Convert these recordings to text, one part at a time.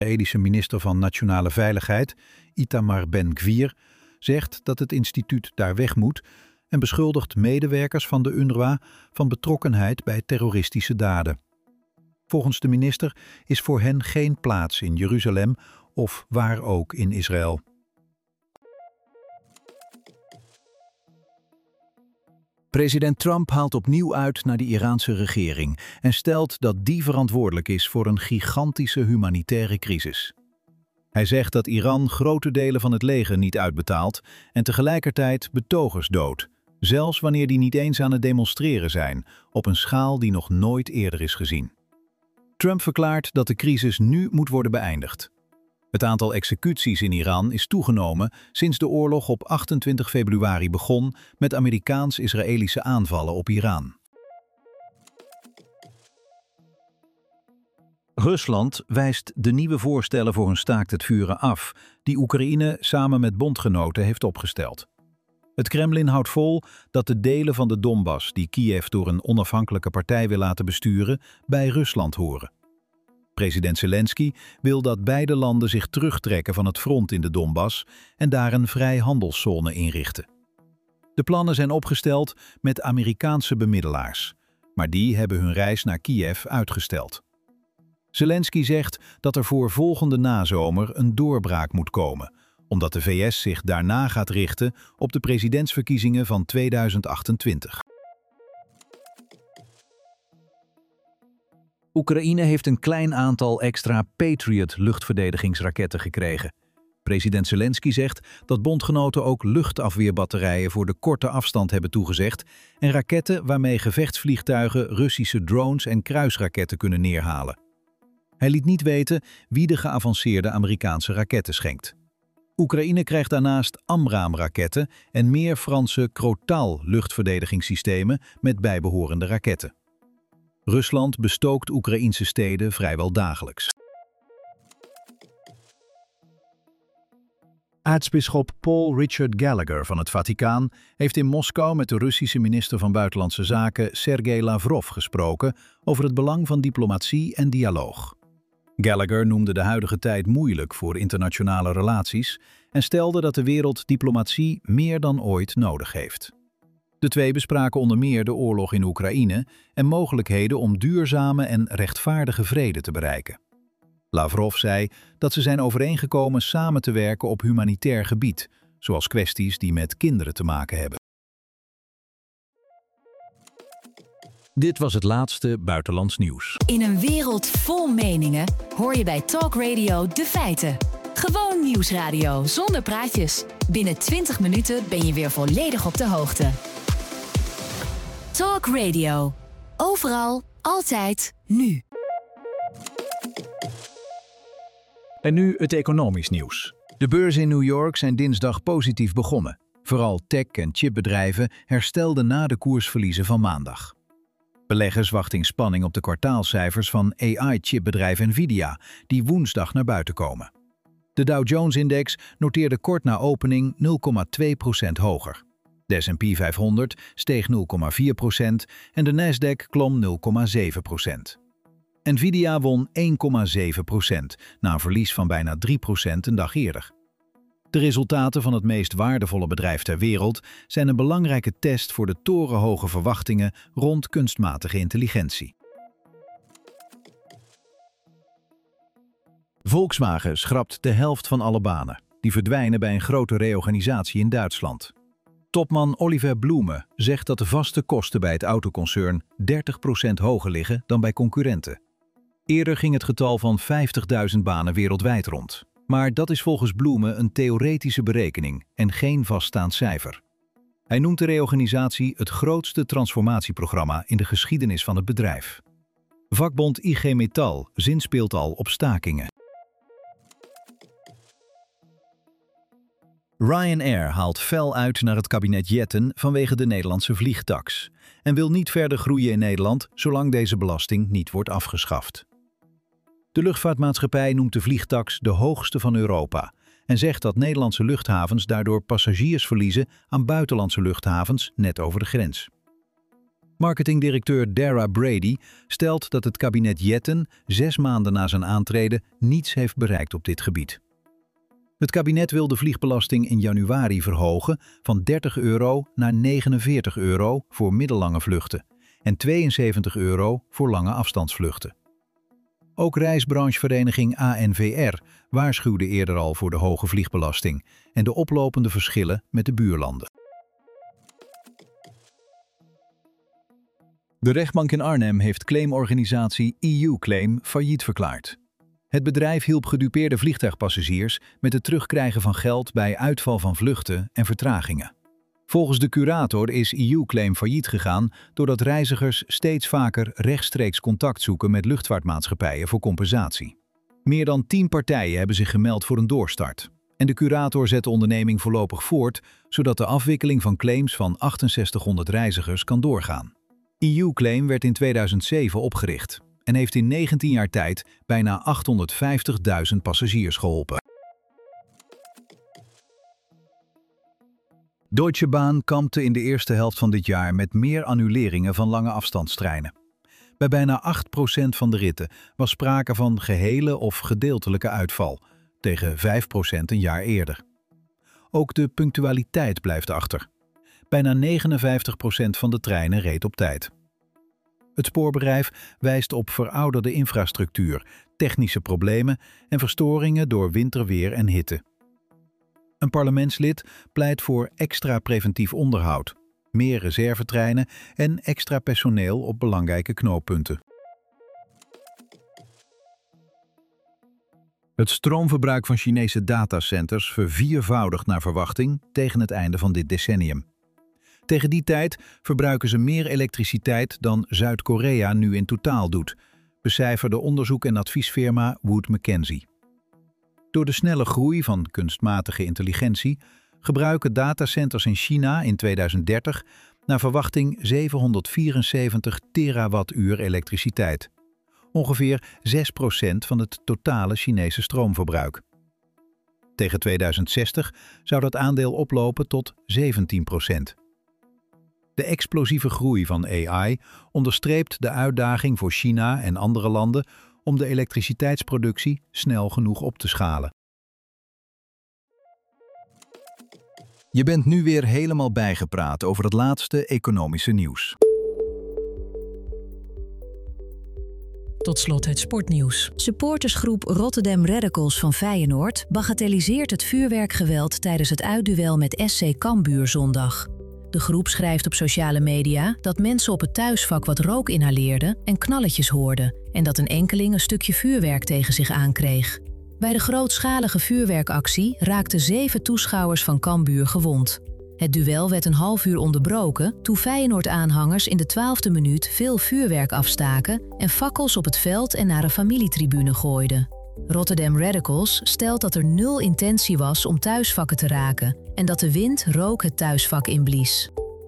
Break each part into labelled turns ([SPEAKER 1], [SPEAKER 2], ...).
[SPEAKER 1] De Israëlische minister van Nationale Veiligheid, Itamar Ben-Gvir, zegt dat het instituut daar weg moet en beschuldigt medewerkers van de UNRWA van betrokkenheid bij terroristische daden. Volgens de minister is voor hen geen plaats in Jeruzalem of waar ook in Israël.
[SPEAKER 2] President Trump haalt opnieuw uit naar de Iraanse regering en stelt dat die verantwoordelijk is voor een gigantische humanitaire crisis. Hij zegt dat Iran grote delen van het leger niet uitbetaalt en tegelijkertijd betogers doodt, zelfs wanneer die niet eens aan het demonstreren zijn, op een schaal die nog nooit eerder is gezien. Trump verklaart dat de crisis nu moet worden beëindigd. Het aantal executies in Iran is toegenomen sinds de oorlog op 28 februari begon met Amerikaans-Israëlische aanvallen op Iran. Rusland wijst de nieuwe voorstellen voor een staakt het vuren af, die Oekraïne samen met bondgenoten heeft opgesteld. Het Kremlin houdt vol dat de delen van de Donbass die Kiev door een onafhankelijke partij wil laten besturen, bij Rusland horen. President Zelensky wil dat beide landen zich terugtrekken van het front in de Donbass en daar een vrijhandelszone inrichten. De plannen zijn opgesteld met Amerikaanse bemiddelaars, maar die hebben hun reis naar Kiev uitgesteld. Zelensky zegt dat er voor volgende nazomer een doorbraak moet komen, omdat de VS zich daarna gaat richten op de presidentsverkiezingen van 2028. Oekraïne heeft een klein aantal extra Patriot luchtverdedigingsraketten gekregen. President Zelensky zegt dat bondgenoten ook luchtafweerbatterijen voor de korte afstand hebben toegezegd en raketten waarmee gevechtsvliegtuigen Russische drones en kruisraketten kunnen neerhalen. Hij liet niet weten wie de geavanceerde Amerikaanse raketten schenkt. Oekraïne krijgt daarnaast AMRAAM-raketten en meer Franse Crotale luchtverdedigingssystemen met bijbehorende raketten. Rusland bestookt Oekraïnse steden vrijwel dagelijks. Aartsbisschop Paul Richard Gallagher van het Vaticaan heeft in Moskou met de Russische minister van Buitenlandse Zaken Sergei Lavrov gesproken over het belang van diplomatie en dialoog. Gallagher noemde de huidige tijd moeilijk voor internationale relaties en stelde dat de wereld diplomatie meer dan ooit nodig heeft. De twee bespraken onder meer de oorlog in Oekraïne en mogelijkheden om duurzame en rechtvaardige vrede te bereiken. Lavrov zei dat ze zijn overeengekomen samen te werken op humanitair gebied, zoals kwesties die met kinderen te maken hebben. Dit was het laatste buitenlands nieuws.
[SPEAKER 3] In een wereld vol meningen hoor je bij Talk Radio de feiten. Gewoon nieuwsradio zonder praatjes. Binnen 20 minuten ben je weer volledig op de hoogte. Talk Radio. Overal, altijd, nu.
[SPEAKER 2] En nu het economisch nieuws. De beurzen in New York zijn dinsdag positief begonnen. Vooral tech- en chipbedrijven herstelden na de koersverliezen van maandag. Beleggers wachten in spanning op de kwartaalcijfers van AI-chipbedrijf Nvidia, die woensdag naar buiten komen. De Dow Jones-index noteerde kort na opening 0,2% hoger. De S&P 500 steeg 0,4% en de Nasdaq klom 0,7%. Nvidia won 1,7% na een verlies van bijna 3% een dag eerder. De resultaten van het meest waardevolle bedrijf ter wereld zijn een belangrijke test voor de torenhoge verwachtingen rond kunstmatige intelligentie. Volkswagen schrapt de helft van alle banen. Die verdwijnen bij een grote reorganisatie in Duitsland. Topman Oliver Blume zegt dat de vaste kosten bij het autoconcern 30% hoger liggen dan bij concurrenten. Eerder ging het getal van 50.000 banen wereldwijd rond. Maar dat is volgens Blume een theoretische berekening en geen vaststaand cijfer. Hij noemt de reorganisatie het grootste transformatieprogramma in de geschiedenis van het bedrijf. Vakbond IG Metall zinspeelt al op stakingen. Ryanair haalt fel uit naar het kabinet Jetten vanwege de Nederlandse vliegtaks en wil niet verder groeien in Nederland zolang deze belasting niet wordt afgeschaft. De luchtvaartmaatschappij noemt de vliegtaks de hoogste van Europa en zegt dat Nederlandse luchthavens daardoor passagiers verliezen aan buitenlandse luchthavens net over de grens.
[SPEAKER 1] Marketingdirecteur Dara Brady stelt dat het kabinet Jetten 6 maanden na zijn aantreden niets heeft bereikt op dit gebied. Het kabinet wil de vliegbelasting in januari verhogen van €30 naar €49 voor middellange vluchten en €72 voor lange afstandsvluchten. Ook reisbranchevereniging ANVR waarschuwde eerder al voor de hoge vliegbelasting en de oplopende verschillen met de buurlanden.
[SPEAKER 2] De rechtbank in Arnhem heeft claimorganisatie EU Claim failliet verklaard. Het bedrijf hielp gedupeerde vliegtuigpassagiers met het terugkrijgen van geld bij uitval van vluchten en vertragingen. Volgens de curator is EU Claim failliet gegaan doordat reizigers steeds vaker rechtstreeks contact zoeken met luchtvaartmaatschappijen voor compensatie. Meer dan 10 partijen hebben zich gemeld voor een doorstart. En de curator zet de onderneming voorlopig voort, zodat de afwikkeling van claims van 6800 reizigers kan doorgaan. EU Claim werd in 2007 opgericht en heeft in 19 jaar tijd bijna 850.000 passagiers geholpen. Deutsche Bahn kampte in de eerste helft van dit jaar met meer annuleringen van lange afstandstreinen. Bij bijna 8% van de ritten was sprake van gehele of gedeeltelijke uitval, tegen 5% een jaar eerder. Ook de punctualiteit blijft achter. Bijna 59% van de treinen reed op tijd. Het spoorbedrijf wijst op verouderde infrastructuur, technische problemen en verstoringen door winterweer en hitte. Een parlementslid pleit voor extra preventief onderhoud, meer reservetreinen en extra personeel op belangrijke knooppunten. Het stroomverbruik van Chinese datacenters verviervoudigt naar verwachting tegen het einde van dit decennium. Tegen die tijd verbruiken ze meer elektriciteit dan Zuid-Korea nu in totaal doet, becijferde onderzoek- en adviesfirma Wood Mackenzie. Door de snelle groei van kunstmatige intelligentie gebruiken datacenters in China in 2030 naar verwachting 774 terawattuur elektriciteit. Ongeveer 6% van het totale Chinese stroomverbruik. Tegen 2060 zou dat aandeel oplopen tot 17%. De explosieve groei van AI onderstreept de uitdaging voor China en andere landen om de elektriciteitsproductie snel genoeg op te schalen. Je bent nu weer helemaal bijgepraat over het laatste economische nieuws.
[SPEAKER 4] Tot slot het sportnieuws. Supportersgroep Rotterdam Radicals van Feyenoord bagatelliseert het vuurwerkgeweld tijdens het uitduel met SC Cambuur zondag. De groep schrijft op sociale media dat mensen op het thuisvak wat rook inhaleerden en knalletjes hoorden en dat een enkeling een stukje vuurwerk tegen zich aankreeg. Bij de grootschalige vuurwerkactie raakten 7 toeschouwers van Cambuur gewond. Het duel werd een half uur onderbroken toen Feyenoord-aanhangers in de 12e minuut veel vuurwerk afstaken en fakkels op het veld en naar een familietribune gooiden. Rotterdam Radicals stelt dat er 0 intentie was om thuisvakken te raken en dat de wind rook het thuisvak inblies.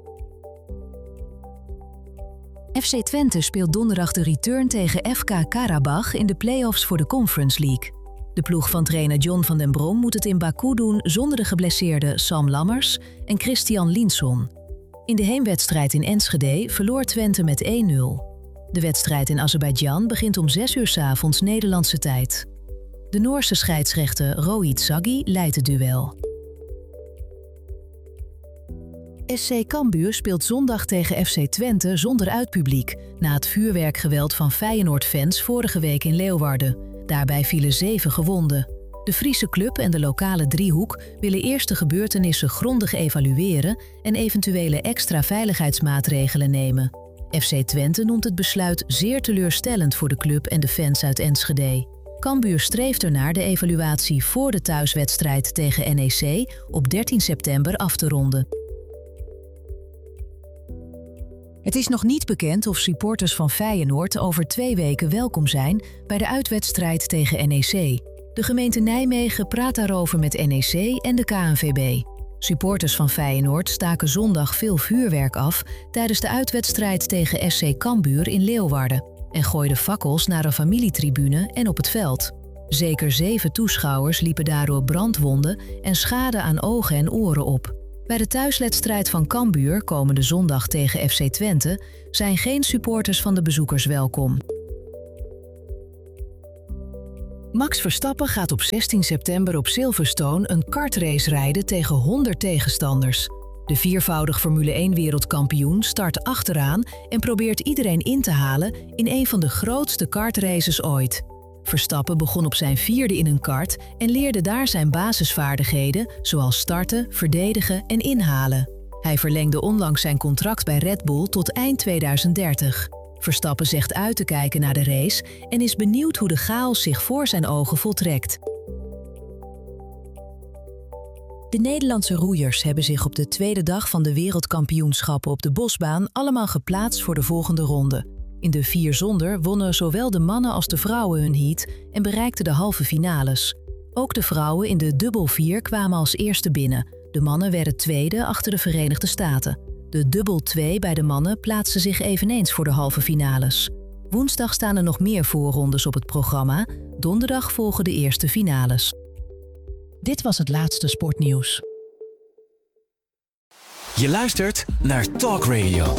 [SPEAKER 4] FC Twente speelt donderdag de return tegen FK Karabach in de play-offs voor de Conference League. De ploeg van trainer John van den Brom moet het in Baku doen zonder de geblesseerde Sam Lammers en Christian Linson. In de heenwedstrijd in Enschede verloor Twente met 1-0. De wedstrijd in Azerbeidzjan begint om 6 uur 's avonds Nederlandse tijd. De Noorse scheidsrechter Rohit Saggi leidt het duel. SC Cambuur speelt zondag tegen FC Twente zonder uitpubliek na het vuurwerkgeweld van Feyenoord-fans vorige week in Leeuwarden. Daarbij vielen 7 gewonden. De Friese club en de lokale driehoek willen eerst de gebeurtenissen grondig evalueren en eventuele extra veiligheidsmaatregelen nemen. FC Twente noemt het besluit zeer teleurstellend voor de club en de fans uit Enschede. Cambuur streeft ernaar de evaluatie voor de thuiswedstrijd tegen NEC op 13 september af te ronden. Het is nog niet bekend of supporters van Feyenoord over 2 weken welkom zijn bij de uitwedstrijd tegen NEC. De gemeente Nijmegen praat daarover met NEC en de KNVB. Supporters van Feyenoord staken zondag veel vuurwerk af tijdens de uitwedstrijd tegen SC Cambuur in Leeuwarden en gooiden fakkels naar een familietribune en op het veld. Zeker 7 toeschouwers liepen daardoor brandwonden en schade aan ogen en oren op. Bij de thuiswedstrijd van Cambuur komende zondag tegen FC Twente zijn geen supporters van de bezoekers welkom. Max Verstappen gaat op 16 september op Silverstone een kartrace rijden tegen 100 tegenstanders. De viervoudig Formule 1-wereldkampioen start achteraan en probeert iedereen in te halen in een van de grootste kartraces ooit. Verstappen begon op zijn 4e in een kart en leerde daar zijn basisvaardigheden zoals starten, verdedigen en inhalen. Hij verlengde onlangs zijn contract bij Red Bull tot eind 2030. Verstappen zegt uit te kijken naar de race en is benieuwd hoe de chaos zich voor zijn ogen voltrekt. De Nederlandse roeiers hebben zich op de tweede dag van de wereldkampioenschappen op de bosbaan allemaal geplaatst voor de volgende ronde. In de 4 zonder wonnen zowel de mannen als de vrouwen hun heat en bereikten de halve finales. Ook de vrouwen in de dubbel 4 kwamen als eerste binnen. De mannen werden tweede achter de Verenigde Staten. De dubbel 2 bij de mannen plaatsten zich eveneens voor de halve finales. Woensdag staan er nog meer voorrondes op het programma. Donderdag volgen de eerste finales. Dit was het laatste sportnieuws.
[SPEAKER 5] Je luistert naar Talk Radio.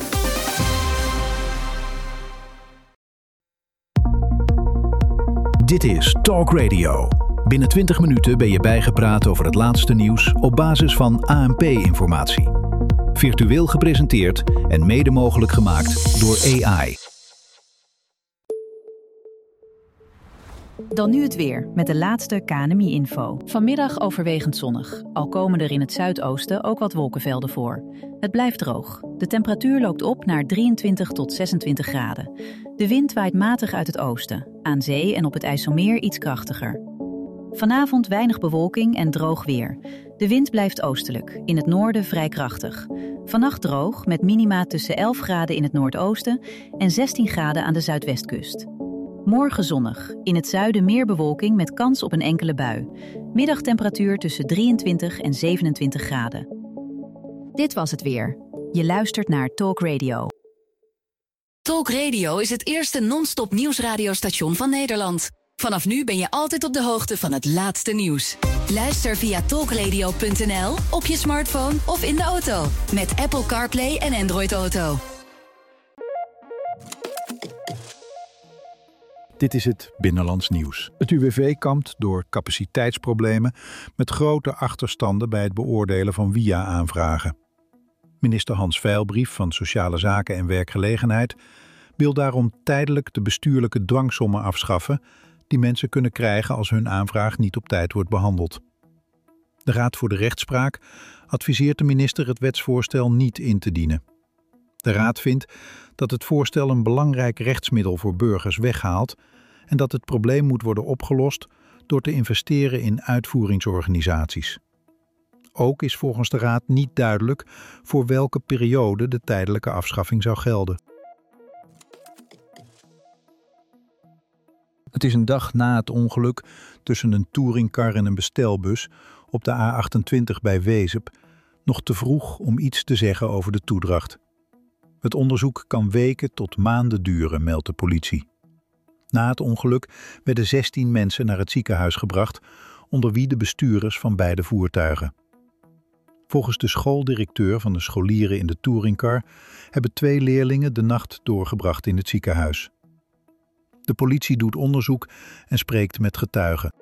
[SPEAKER 2] Dit is Talk Radio. Binnen 20 minuten ben je bijgepraat over het laatste nieuws op basis van ANP-informatie. Virtueel gepresenteerd en mede mogelijk gemaakt door AI.
[SPEAKER 6] Dan nu het weer, met de laatste KNMI-info. Vanmiddag overwegend zonnig. Al komen er in het zuidoosten ook wat wolkenvelden voor. Het blijft droog. De temperatuur loopt op naar 23 tot 26 graden. De wind waait matig uit het oosten. Aan zee en op het IJsselmeer iets krachtiger. Vanavond weinig bewolking en droog weer. De wind blijft oostelijk, in het noorden vrij krachtig. Vannacht droog, met minima tussen 11 graden in het noordoosten en 16 graden aan de zuidwestkust. Morgen zonnig. In het zuiden meer bewolking met kans op een enkele bui. Middagtemperatuur tussen 23 en 27 graden. Dit was het weer. Je luistert naar Talk Radio.
[SPEAKER 3] Talk Radio is het eerste non-stop nieuwsradiostation van Nederland. Vanaf nu ben je altijd op de hoogte van het laatste nieuws. Luister via talkradio.nl, op je smartphone of in de auto. Met Apple CarPlay en Android Auto.
[SPEAKER 1] Dit is het Binnenlands Nieuws. Het UWV kampt door capaciteitsproblemen met grote achterstanden bij het beoordelen van WIA-aanvragen. Minister Hans Veilbrief van Sociale Zaken en Werkgelegenheid wil daarom tijdelijk de bestuurlijke dwangsommen afschaffen die mensen kunnen krijgen als hun aanvraag niet op tijd wordt behandeld. De Raad voor de Rechtspraak adviseert de minister het wetsvoorstel niet in te dienen. De Raad vindt dat het voorstel een belangrijk rechtsmiddel voor burgers weghaalt en dat het probleem moet worden opgelost door te investeren in uitvoeringsorganisaties. Ook is volgens de Raad niet duidelijk voor welke periode de tijdelijke afschaffing zou gelden. Het is een dag na het ongeluk tussen een touringcar en een bestelbus op de A28 bij Wezep nog te vroeg om iets te zeggen over de toedracht. Het onderzoek kan weken tot maanden duren, meldt de politie. Na het ongeluk werden 16 mensen naar het ziekenhuis gebracht, onder wie de bestuurders van beide voertuigen. Volgens de schooldirecteur van de scholieren in de touringcar hebben 2 leerlingen de nacht doorgebracht in het ziekenhuis. De politie doet onderzoek en spreekt met getuigen.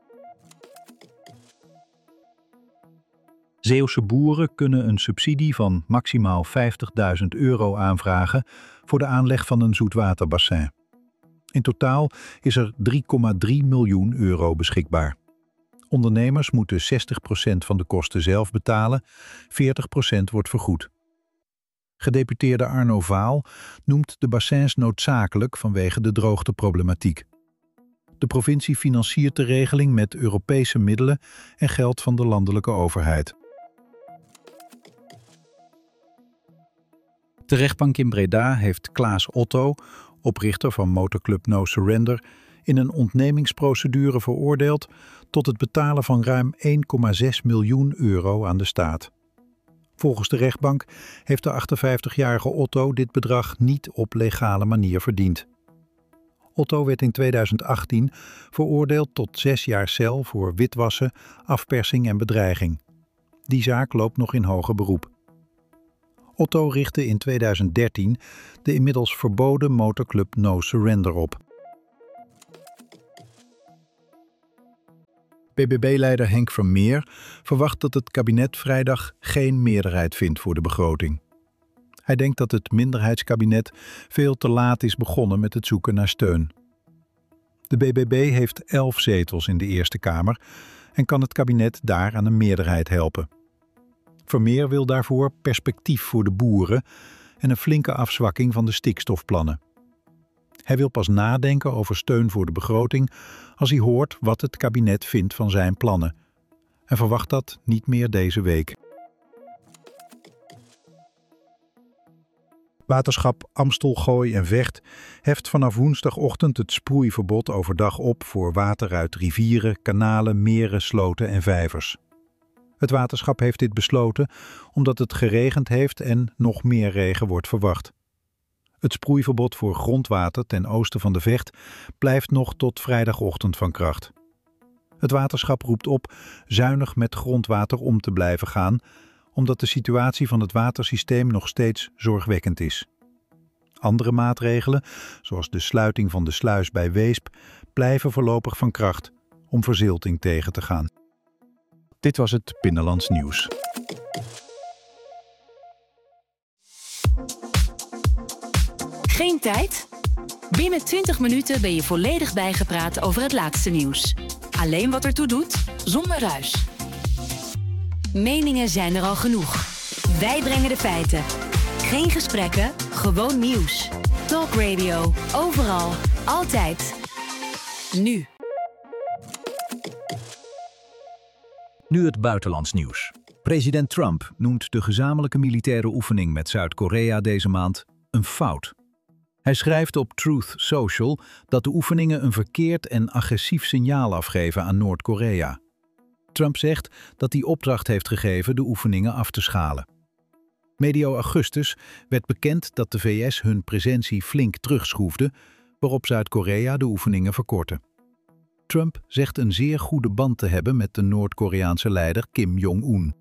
[SPEAKER 1] Zeeuwse boeren kunnen een subsidie van maximaal €50.000 aanvragen voor de aanleg van een zoetwaterbassin. In totaal is er €3,3 miljoen beschikbaar. Ondernemers moeten 60% van de kosten zelf betalen, 40% wordt vergoed. Gedeputeerde Arno Vaal noemt de bassins noodzakelijk vanwege de droogteproblematiek. De provincie financiert de regeling met Europese middelen en geld van de landelijke overheid. De rechtbank in Breda heeft Klaas Otto, oprichter van motorclub No Surrender, in een ontnemingsprocedure veroordeeld tot het betalen van ruim €1,6 miljoen aan de staat. Volgens de rechtbank heeft de 58-jarige Otto dit bedrag niet op legale manier verdiend. Otto werd in 2018 veroordeeld tot 6 jaar cel voor witwassen, afpersing en bedreiging. Die zaak loopt nog in hoger beroep. Otto richtte in 2013 de inmiddels verboden motorclub No Surrender op. BBB-leider Henk Vermeer verwacht dat het kabinet vrijdag geen meerderheid vindt voor de begroting. Hij denkt dat het minderheidskabinet veel te laat is begonnen met het zoeken naar steun. De BBB heeft 11 zetels in de Eerste Kamer en kan het kabinet daar aan een meerderheid helpen. Vermeer wil daarvoor perspectief voor de boeren en een flinke afzwakking van de stikstofplannen. Hij wil pas nadenken over steun voor de begroting als hij hoort wat het kabinet vindt van zijn plannen. En verwacht dat niet meer deze week. Waterschap Amstel, Gooi en Vecht heft vanaf woensdagochtend het sproeiverbod overdag op voor water uit rivieren, kanalen, meren, sloten en vijvers. Het waterschap heeft dit besloten omdat het geregend heeft en nog meer regen wordt verwacht. Het sproeiverbod voor grondwater ten oosten van de Vecht blijft nog tot vrijdagochtend van kracht. Het waterschap roept op zuinig met grondwater om te blijven gaan, omdat de situatie van het watersysteem nog steeds zorgwekkend is. Andere maatregelen, zoals de sluiting van de sluis bij Weesp, blijven voorlopig van kracht om verzilting tegen te gaan. Dit was het Binnenlands Nieuws.
[SPEAKER 3] Geen tijd? Binnen 20 minuten ben je volledig bijgepraat over het laatste nieuws. Alleen wat ertoe doet, zonder ruis. Meningen zijn er al genoeg. Wij brengen de feiten. Geen gesprekken, gewoon nieuws. Talk Radio, overal, altijd. Nu.
[SPEAKER 2] Nu het buitenlands nieuws. President Trump noemt de gezamenlijke militaire oefening met Zuid-Korea deze maand een fout. Hij schrijft op Truth Social dat de oefeningen een verkeerd en agressief signaal afgeven aan Noord-Korea. Trump zegt dat hij opdracht heeft gegeven de oefeningen af te schalen. Medio augustus werd bekend dat de VS hun presentie flink terugschroefde, waarop Zuid-Korea de oefeningen verkortte. Trump zegt een zeer goede band te hebben met de Noord-Koreaanse leider Kim Jong-un.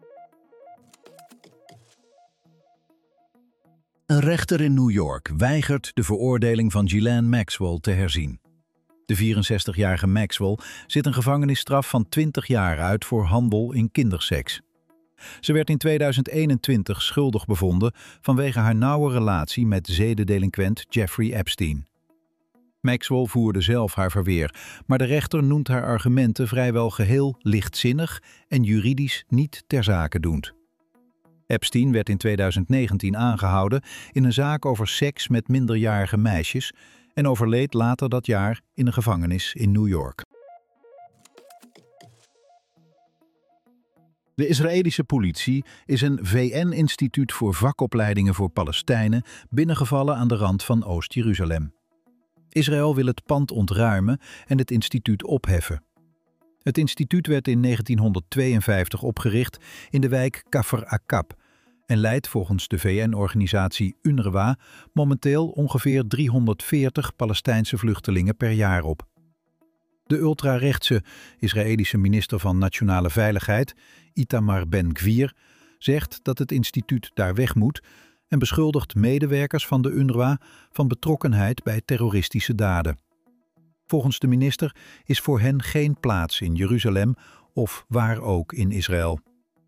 [SPEAKER 2] Een rechter in New York weigert de veroordeling van Ghislaine Maxwell te herzien. De 64-jarige Maxwell zit een gevangenisstraf van 20 jaar uit voor handel in kinderseks. Ze werd in 2021 schuldig bevonden vanwege haar nauwe relatie met zedendelinquent Jeffrey Epstein. Maxwell voerde zelf haar verweer, maar de rechter noemt haar argumenten vrijwel geheel lichtzinnig en juridisch niet ter zake doend. Epstein werd in 2019 aangehouden in een zaak over seks met minderjarige meisjes en overleed later dat jaar in een gevangenis in New York. De Israëlische politie is een VN-instituut voor vakopleidingen voor Palestijnen binnengevallen aan de rand van Oost-Jeruzalem. Israël wil het pand ontruimen en het instituut opheffen. Het instituut werd in 1952 opgericht in de wijk Kafr Akab en leidt volgens de VN-organisatie UNRWA momenteel ongeveer 340 Palestijnse vluchtelingen per jaar op. De ultrarechtse Israëlische minister van Nationale Veiligheid, Itamar Ben-Gvir, zegt dat het instituut daar weg moet en beschuldigt medewerkers van de UNRWA van betrokkenheid bij terroristische daden. Volgens de minister is voor hen geen plaats in Jeruzalem of waar ook in Israël.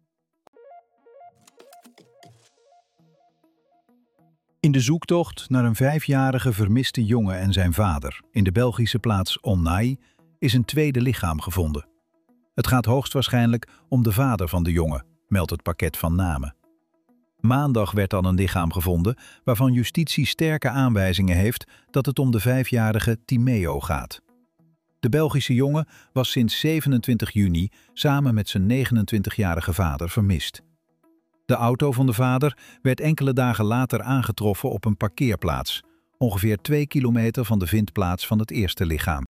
[SPEAKER 2] In de zoektocht naar een 5-jarige vermiste jongen en zijn vader in de Belgische plaats Onnai is een tweede lichaam gevonden. Het gaat hoogstwaarschijnlijk om de vader van de jongen, meldt het pakket van namen. Maandag werd dan een lichaam gevonden waarvan justitie sterke aanwijzingen heeft dat het om de 5-jarige Timeo gaat. De Belgische jongen was sinds 27 juni samen met zijn 29-jarige vader vermist. De auto van de vader werd enkele dagen later aangetroffen op een parkeerplaats, ongeveer 2 kilometer van de vindplaats van het eerste lichaam.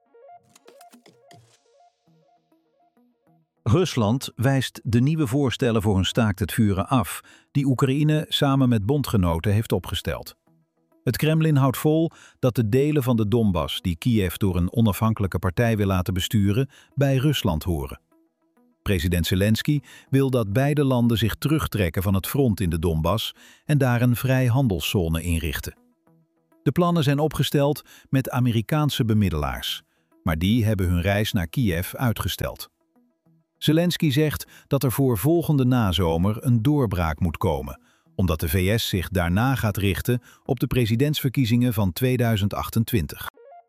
[SPEAKER 2] Rusland wijst de nieuwe voorstellen voor een staakt het vuren af die Oekraïne samen met bondgenoten heeft opgesteld. Het Kremlin houdt vol dat de delen van de Donbass die Kiev door een onafhankelijke partij wil laten besturen bij Rusland horen.
[SPEAKER 1] President Zelensky wil dat beide landen zich terugtrekken van het front in de Donbass en daar een vrijhandelszone inrichten. De plannen zijn opgesteld met Amerikaanse bemiddelaars, maar die hebben hun reis naar Kiev uitgesteld. Zelensky zegt dat er voor volgende nazomer een doorbraak moet komen, omdat de VS zich daarna gaat richten op de presidentsverkiezingen van 2028.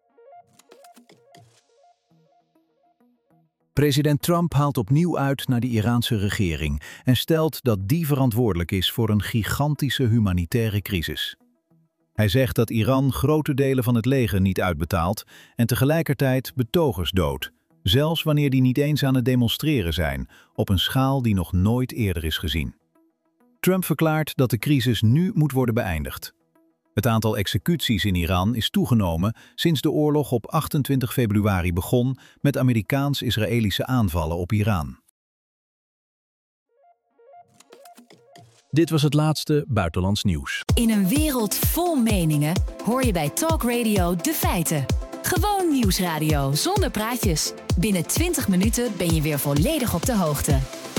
[SPEAKER 2] President Trump haalt opnieuw uit naar de Iraanse regering en stelt dat die verantwoordelijk is voor een gigantische humanitaire crisis. Hij zegt dat Iran grote delen van het leger niet uitbetaalt en tegelijkertijd betogers doodt, zelfs wanneer die niet eens aan het demonstreren zijn, op een schaal die nog nooit eerder is gezien. Trump verklaart dat de crisis nu moet worden beëindigd. Het aantal executies in Iran is toegenomen sinds de oorlog op 28 februari begon met Amerikaans-Israëlische aanvallen op Iran. Dit was het laatste buitenlands nieuws.
[SPEAKER 3] In een wereld vol meningen hoor je bij Talk Radio de feiten. Gewoon nieuwsradio zonder praatjes. Binnen 20 minuten ben je weer volledig op de hoogte.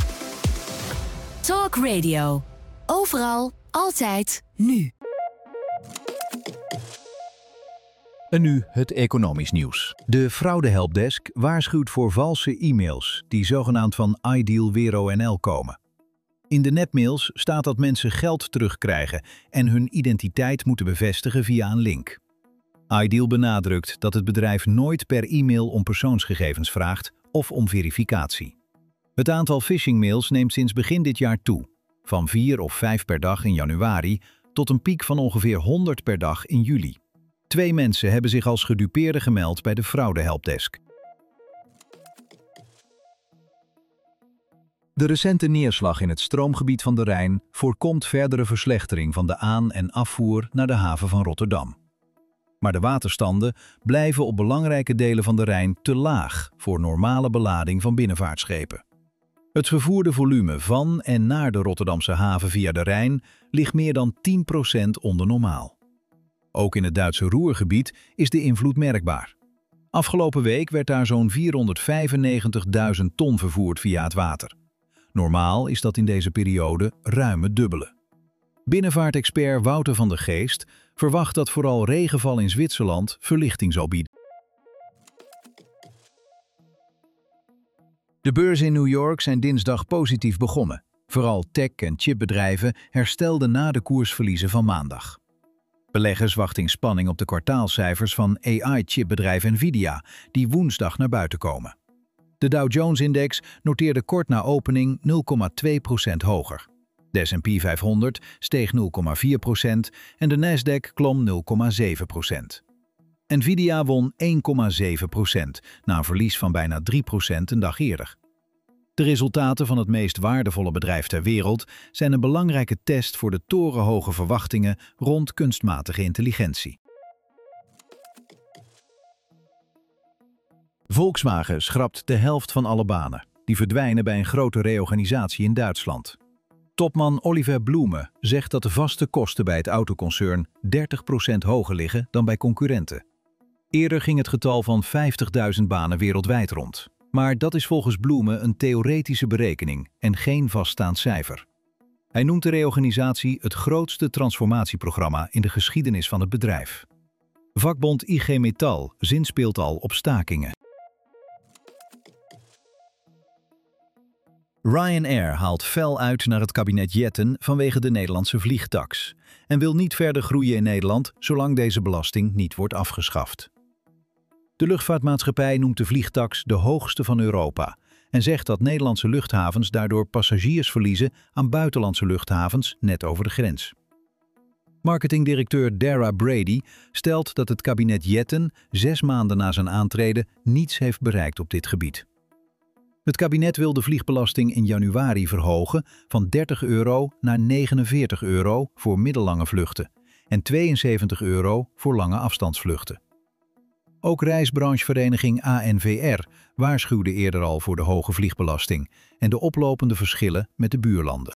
[SPEAKER 3] Talk Radio. Overal, altijd, nu.
[SPEAKER 2] En nu het economisch nieuws. De fraudehelpdesk waarschuwt voor valse e-mails die zogenaamd van Ideal Vero NL komen. In de nepmails staat dat mensen geld terugkrijgen en hun identiteit moeten bevestigen via een link. Ideal benadrukt dat het bedrijf nooit per e-mail om persoonsgegevens vraagt of om verificatie. Het aantal phishingmails neemt sinds begin dit jaar toe, van 4 of 5 per dag in januari tot een piek van ongeveer 100 per dag in juli. 2 mensen hebben zich als gedupeerden gemeld bij de fraudehelpdesk. De recente neerslag in het stroomgebied van de Rijn voorkomt verdere verslechtering van de aan- en afvoer naar de haven van Rotterdam. Maar de waterstanden blijven op belangrijke delen van de Rijn te laag voor normale belading van binnenvaartschepen. Het vervoerde volume van en naar de Rotterdamse haven via de Rijn ligt meer dan 10% onder normaal. Ook in het Duitse Ruhrgebied is de invloed merkbaar. Afgelopen week werd daar zo'n 495.000 ton vervoerd via het water. Normaal is dat in deze periode ruim het dubbele. Binnenvaartexpert Wouter van der Geest verwacht dat vooral regenval in Zwitserland verlichting zal bieden. De beurzen in New York zijn dinsdag positief begonnen. Vooral tech- en chipbedrijven herstelden na de koersverliezen van maandag. Beleggers wachten in spanning op de kwartaalcijfers van AI-chipbedrijf Nvidia, die woensdag naar buiten komen. De Dow Jones-index noteerde kort na opening 0,2% hoger. De S&P 500 steeg 0,4% en de Nasdaq klom 0,7%. Nvidia won 1,7% na een verlies van bijna 3% een dag eerder. De resultaten van het meest waardevolle bedrijf ter wereld zijn een belangrijke test voor de torenhoge verwachtingen rond kunstmatige intelligentie. Volkswagen schrapt de helft van alle banen. Die verdwijnen bij een grote reorganisatie in Duitsland. Topman Oliver Blume zegt dat de vaste kosten bij het autoconcern 30% hoger liggen dan bij concurrenten. Eerder ging het getal van 50.000 banen wereldwijd rond. Maar dat is volgens Blume een theoretische berekening en geen vaststaand cijfer. Hij noemt de reorganisatie het grootste transformatieprogramma in de geschiedenis van het bedrijf. Vakbond IG Metall zinspeelt al op stakingen. Ryanair haalt fel uit naar het kabinet Jetten vanwege de Nederlandse vliegtax en wil niet verder groeien in Nederland zolang deze belasting niet wordt afgeschaft. De luchtvaartmaatschappij noemt de vliegtax de hoogste van Europa en zegt dat Nederlandse luchthavens daardoor passagiers verliezen aan buitenlandse luchthavens net over de grens. Marketingdirecteur Dara Brady stelt dat het kabinet Jetten 6 maanden na zijn aantreden niets heeft bereikt op dit gebied. Het kabinet wil de vliegbelasting in januari verhogen van €30 naar €49 voor middellange vluchten en €72 voor lange afstandsvluchten. Ook reisbranchevereniging ANVR waarschuwde eerder al voor de hoge vliegbelasting en de oplopende verschillen met de buurlanden.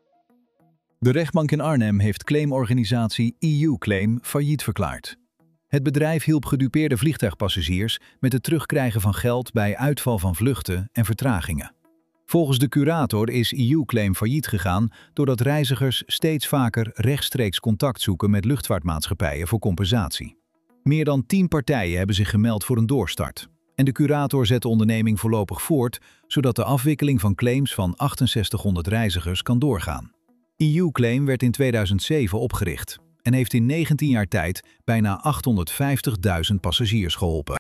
[SPEAKER 2] De rechtbank in Arnhem heeft claimorganisatie EU Claim failliet verklaard. Het bedrijf hielp gedupeerde vliegtuigpassagiers met het terugkrijgen van geld bij uitval van vluchten en vertragingen. Volgens de curator is EU-claim failliet gegaan doordat reizigers steeds vaker rechtstreeks contact zoeken met luchtvaartmaatschappijen voor compensatie. Meer dan 10 partijen hebben zich gemeld voor een doorstart. En de curator zet de onderneming voorlopig voort, zodat de afwikkeling van claims van 6800 reizigers kan doorgaan. EU-claim werd in 2007 opgericht en heeft in 19 jaar tijd bijna 850.000 passagiers geholpen.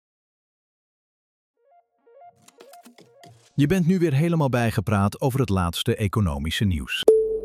[SPEAKER 1] Je bent nu weer helemaal bijgepraat over het laatste economische nieuws.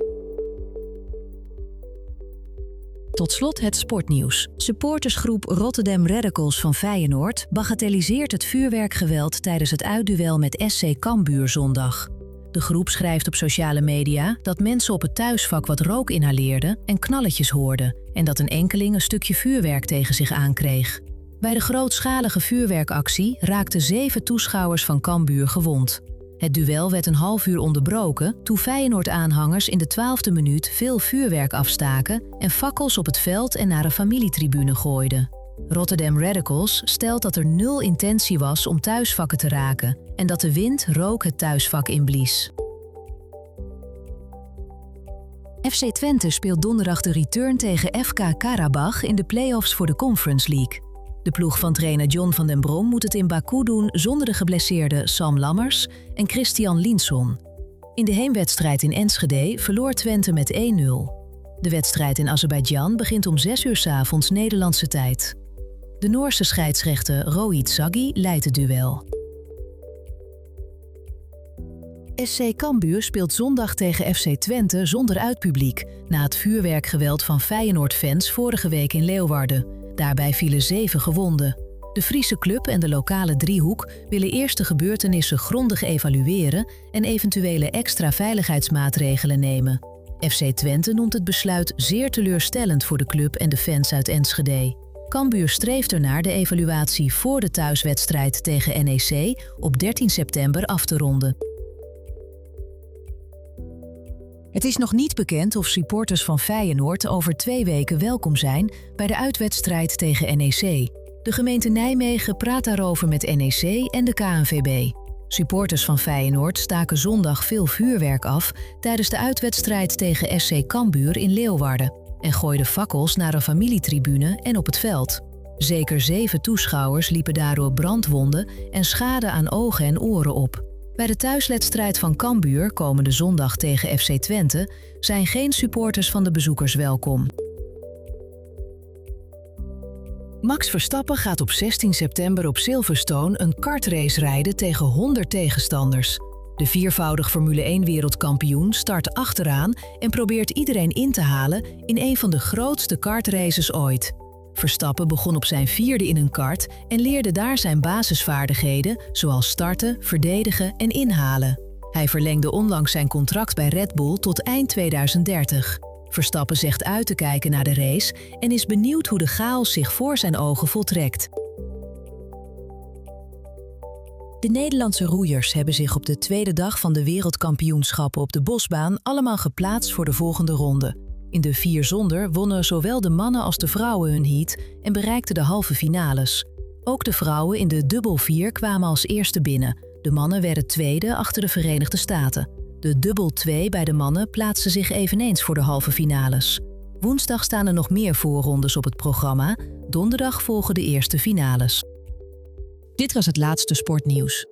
[SPEAKER 4] Tot slot het sportnieuws. Supportersgroep Rotterdam Radicals van Feyenoord bagatelliseert het vuurwerkgeweld tijdens het uitduel met SC Cambuur zondag. De groep schrijft op sociale media dat mensen op het thuisvak wat rook inhaleerden en knalletjes hoorden en dat een enkeling een stukje vuurwerk tegen zich aankreeg. Bij de grootschalige vuurwerkactie raakten 7 toeschouwers van Cambuur gewond. Het duel werd een half uur onderbroken toen Feyenoord-aanhangers in de 12e minuut veel vuurwerk afstaken en fakkels op het veld en naar een familietribune gooiden. Rotterdam Radicals stelt dat er 0 intentie was om thuisvakken te raken en dat de wind rook het thuisvak inblies. FC Twente speelt donderdag de return tegen FK Karabach in de play-offs voor de Conference League. De ploeg van trainer John van den Brom moet het in Baku doen zonder de geblesseerde Sam Lammers en Christian Linson. In de heenwedstrijd in Enschede verloor Twente met 1-0. De wedstrijd in Azerbeidzjan begint om 6 uur 's avonds Nederlandse tijd. De Noorse scheidsrechter Rohit Saggi leidt het duel. SC Cambuur speelt zondag tegen FC Twente zonder uitpubliek na het vuurwerkgeweld van Feyenoord-fans vorige week in Leeuwarden. Daarbij vielen 7 gewonden. De Friese club en de lokale driehoek willen eerst de gebeurtenissen grondig evalueren en eventuele extra veiligheidsmaatregelen nemen. FC Twente noemt het besluit zeer teleurstellend voor de club en de fans uit Enschede. Cambuur streeft ernaar de evaluatie voor de thuiswedstrijd tegen NEC op 13 september af te ronden. Het is nog niet bekend of supporters van Feyenoord over 2 weken welkom zijn bij de uitwedstrijd tegen NEC. De gemeente Nijmegen praat daarover met NEC en de KNVB. Supporters van Feyenoord staken zondag veel vuurwerk af tijdens de uitwedstrijd tegen SC Cambuur in Leeuwarden en gooiden fakkels naar een familietribune en op het veld. Zeker 7 toeschouwers liepen daardoor brandwonden en schade aan ogen en oren op. Bij de thuiswedstrijd van Cambuur komende zondag tegen FC Twente zijn geen supporters van de bezoekers welkom. Max Verstappen gaat op 16 september op Silverstone een kartrace rijden tegen 100 tegenstanders. De 4voudig Formule 1 wereldkampioen start achteraan en probeert iedereen in te halen in een van de grootste kartraces ooit. Verstappen begon op zijn 4e in een kart en leerde daar zijn basisvaardigheden zoals starten, verdedigen en inhalen. Hij verlengde onlangs zijn contract bij Red Bull tot eind 2030. Verstappen zegt uit te kijken naar de race en is benieuwd hoe de chaos zich voor zijn ogen voltrekt. De Nederlandse roeiers hebben zich op de tweede dag van de wereldkampioenschappen op de bosbaan allemaal geplaatst voor de volgende ronde. In de 4 zonder wonnen zowel de mannen als de vrouwen hun heat en bereikten de halve finales. Ook de vrouwen in de dubbel 4 kwamen als eerste binnen. De mannen werden tweede achter de Verenigde Staten. De dubbel 2 bij de mannen plaatsten zich eveneens voor de halve finales. Woensdag staan er nog meer voorrondes op het programma. Donderdag volgen de eerste finales. Dit was het laatste sportnieuws.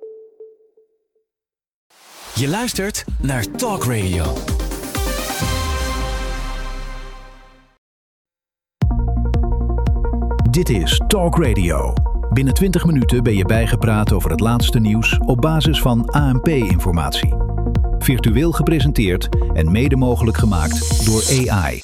[SPEAKER 5] Je luistert naar Talk Radio.
[SPEAKER 1] Dit is Talk Radio. Binnen 20 minuten ben je bijgepraat over het laatste nieuws op basis van ANP-informatie. Virtueel gepresenteerd en mede mogelijk gemaakt door AI.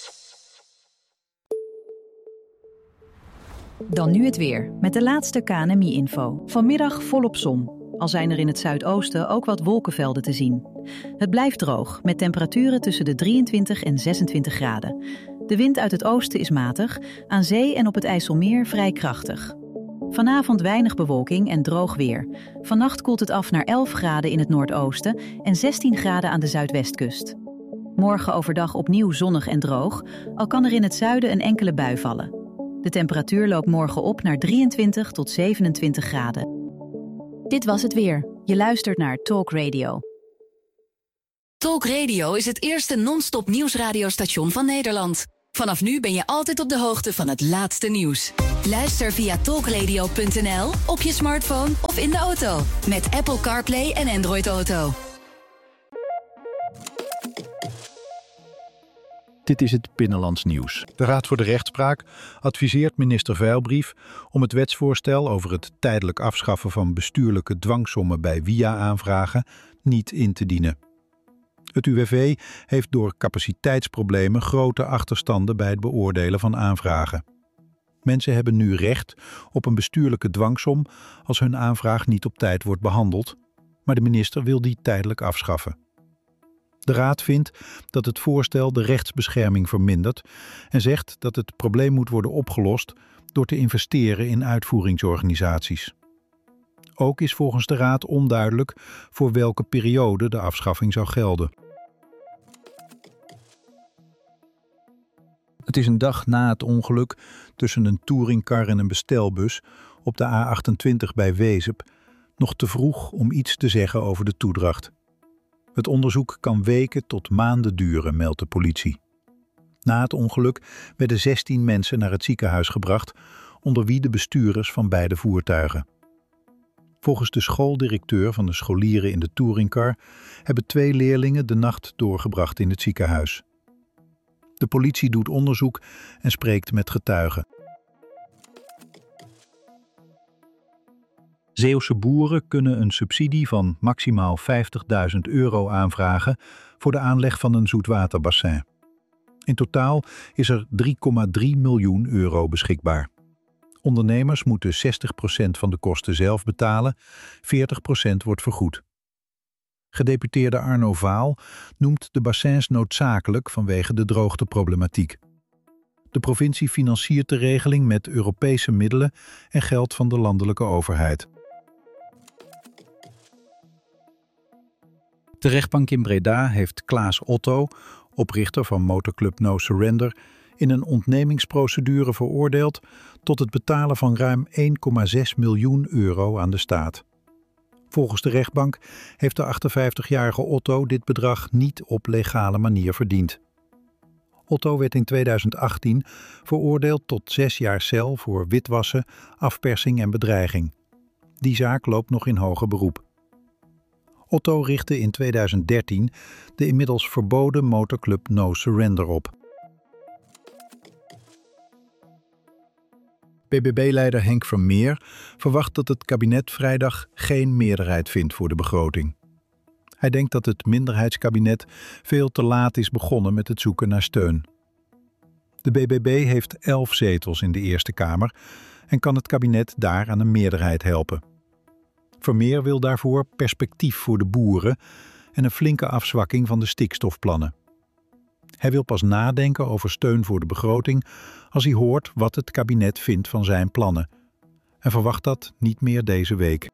[SPEAKER 6] Dan nu het weer, met de laatste KNMI-info. Vanmiddag volop zon, al zijn er in het zuidoosten ook wat wolkenvelden te zien. Het blijft droog, met temperaturen tussen de 23 en 26 graden. De wind uit het oosten is matig, aan zee en op het IJsselmeer vrij krachtig. Vanavond weinig bewolking en droog weer. Vannacht koelt het af naar 11 graden in het noordoosten en 16 graden aan de zuidwestkust. Morgen overdag opnieuw zonnig en droog, al kan er in het zuiden een enkele bui vallen. De temperatuur loopt morgen op naar 23 tot 27 graden. Dit was het weer. Je luistert naar Talk Radio.
[SPEAKER 3] Talk Radio is het eerste non-stop nieuwsradiostation van Nederland. Vanaf nu ben je altijd op de hoogte van het laatste nieuws. Luister via talkradio.nl, op je smartphone of in de auto. Met Apple CarPlay en Android Auto.
[SPEAKER 1] Dit is het Binnenlands Nieuws. De Raad voor de Rechtspraak adviseert minister Veilbrief om het wetsvoorstel over het tijdelijk afschaffen van bestuurlijke dwangsommen bij via-aanvragen niet in te dienen. Het UWV heeft door capaciteitsproblemen grote achterstanden bij het beoordelen van aanvragen. Mensen hebben nu recht op een bestuurlijke dwangsom als hun aanvraag niet op tijd wordt behandeld, maar de minister wil die tijdelijk afschaffen. De Raad vindt dat het voorstel de rechtsbescherming vermindert en zegt dat het probleem moet worden opgelost door te investeren in uitvoeringsorganisaties. Ook is volgens de Raad onduidelijk voor welke periode de afschaffing zou gelden. Het is een dag na het ongeluk tussen een touringcar en een bestelbus op de A28 bij Wezep nog te vroeg om iets te zeggen over de toedracht. Het onderzoek kan weken tot maanden duren, meldt de politie. Na het ongeluk werden 16 mensen naar het ziekenhuis gebracht, onder wie de bestuurders van beide voertuigen. Volgens de schooldirecteur van de scholieren in de touringcar hebben 2 leerlingen de nacht doorgebracht in het ziekenhuis. De politie doet onderzoek en spreekt met getuigen. Zeeuwse boeren kunnen een subsidie van maximaal €50.000 aanvragen voor de aanleg van een zoetwaterbassin. In totaal is er €3,3 miljoen beschikbaar. Ondernemers moeten 60% van de kosten zelf betalen, 40% wordt vergoed. Gedeputeerde Arno Vaal noemt de bassins noodzakelijk vanwege de droogteproblematiek. De provincie financiert de regeling met Europese middelen en geld van de landelijke overheid. De rechtbank in Breda heeft Klaas Otto, oprichter van motorclub No Surrender, in een ontnemingsprocedure veroordeeld tot het betalen van ruim €1,6 miljoen aan de staat. Volgens de rechtbank heeft de 58-jarige Otto dit bedrag niet op legale manier verdiend. Otto werd in 2018 veroordeeld tot 6 jaar cel voor witwassen, afpersing en bedreiging. Die zaak loopt nog in hoger beroep. Otto richtte in 2013 de inmiddels verboden motorclub No Surrender op. BBB-leider Henk Vermeer verwacht dat het kabinet vrijdag geen meerderheid vindt voor de begroting. Hij denkt dat het minderheidskabinet veel te laat is begonnen met het zoeken naar steun. De BBB heeft 11 zetels in de Eerste Kamer en kan het kabinet daar aan een meerderheid helpen. Vermeer wil daarvoor perspectief voor de boeren en een flinke afzwakking van de stikstofplannen. Hij wil pas nadenken over steun voor de begroting als hij hoort wat het kabinet vindt van zijn plannen. En verwacht dat niet meer deze week.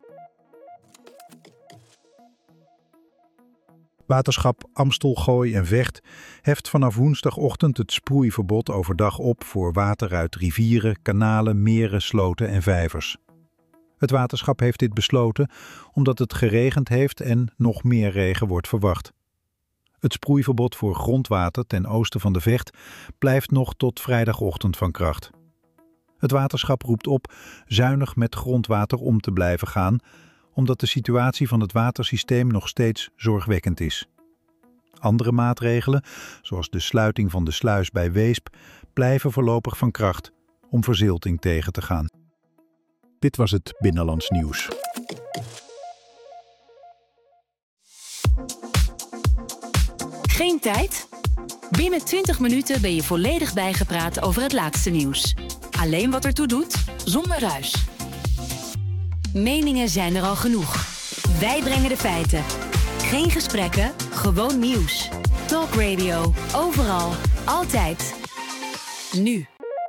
[SPEAKER 1] Waterschap Amstel, Gooi en Vecht heft vanaf woensdagochtend het sproeiverbod overdag op voor water uit rivieren, kanalen, meren, sloten en vijvers. Het waterschap heeft dit besloten omdat het geregend heeft en nog meer regen wordt verwacht. Het sproeiverbod voor grondwater ten oosten van de Vecht blijft nog tot vrijdagochtend van kracht. Het waterschap roept op zuinig met grondwater om te blijven gaan, omdat de situatie van het watersysteem nog steeds zorgwekkend is. Andere maatregelen, zoals de sluiting van de sluis bij Weesp, blijven voorlopig van kracht om verzilting tegen te gaan. Dit was het Binnenlands Nieuws.
[SPEAKER 3] Geen tijd? Binnen 20 minuten ben je volledig bijgepraat over het laatste nieuws. Alleen wat ertoe doet, zonder ruis. Meningen zijn er al genoeg. Wij brengen de feiten. Geen gesprekken, gewoon nieuws. Talk Radio, overal, altijd. Nu.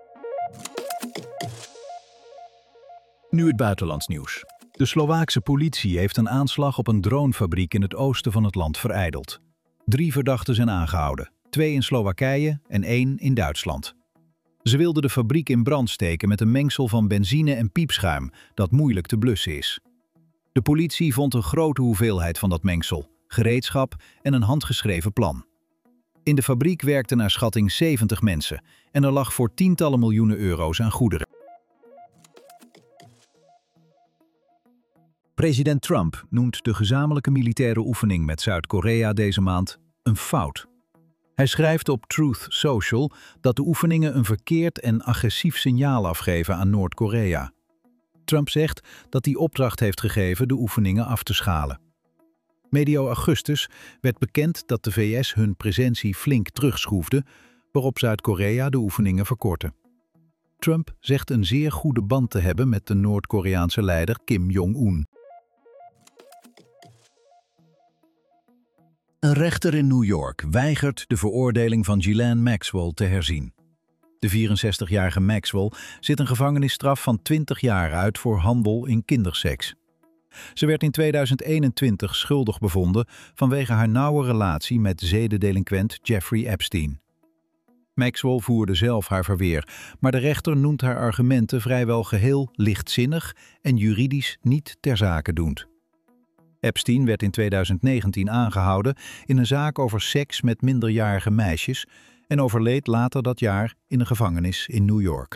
[SPEAKER 2] Nu het buitenlands nieuws. De Slovaakse politie heeft een aanslag op een dronefabriek in het oosten van het land verijdeld. 3 verdachten zijn aangehouden, 2 in Slowakije en 1 in Duitsland. Ze wilden de fabriek in brand steken met een mengsel van benzine en piepschuim dat moeilijk te blussen is. De politie vond een grote hoeveelheid van dat mengsel, gereedschap en een handgeschreven plan. In de fabriek werkten naar schatting 70 mensen en er lag voor tientallen miljoenen euro's aan goederen. President Trump noemt de gezamenlijke militaire oefening met Zuid-Korea deze maand een fout. Hij schrijft op Truth Social dat de oefeningen een verkeerd en agressief signaal afgeven aan Noord-Korea. Trump zegt dat hij opdracht heeft gegeven de oefeningen af te schalen. Medio augustus werd bekend dat de VS hun presentie flink terugschroefde, waarop Zuid-Korea de oefeningen verkortte. Trump zegt een zeer goede band te hebben met de Noord-Koreaanse leider Kim Jong-un. Een rechter in New York weigert de veroordeling van Ghislaine Maxwell te herzien. De 64-jarige Maxwell zit een gevangenisstraf van 20 jaar uit voor handel in kinderseks. Ze werd in 2021 schuldig bevonden vanwege haar nauwe relatie met zedendelinquent Jeffrey Epstein. Maxwell voerde zelf haar verweer, maar de rechter noemt haar argumenten vrijwel geheel lichtzinnig en juridisch niet ter zake doend. Epstein werd in 2019 aangehouden in een zaak over seks met minderjarige meisjes en overleed later dat jaar in een gevangenis in New York.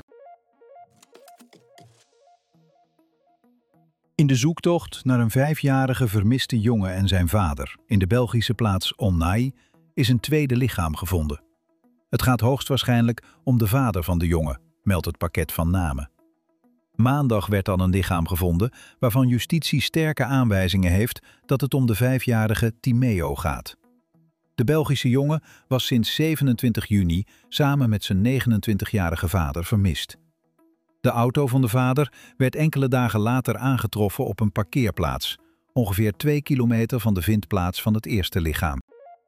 [SPEAKER 2] In de zoektocht naar een 5-jarige vermiste jongen en zijn vader in de Belgische plaats Onnai is een tweede lichaam gevonden. Het gaat hoogstwaarschijnlijk om de vader van de jongen, meldt het pakket van namen. Maandag werd dan een lichaam gevonden waarvan justitie sterke aanwijzingen heeft dat het om de 5-jarige Timeo gaat. De Belgische jongen was sinds 27 juni samen met zijn 29-jarige vader vermist. De auto van de vader werd enkele dagen later aangetroffen op een parkeerplaats, ongeveer 2 kilometer van de vindplaats van het eerste lichaam.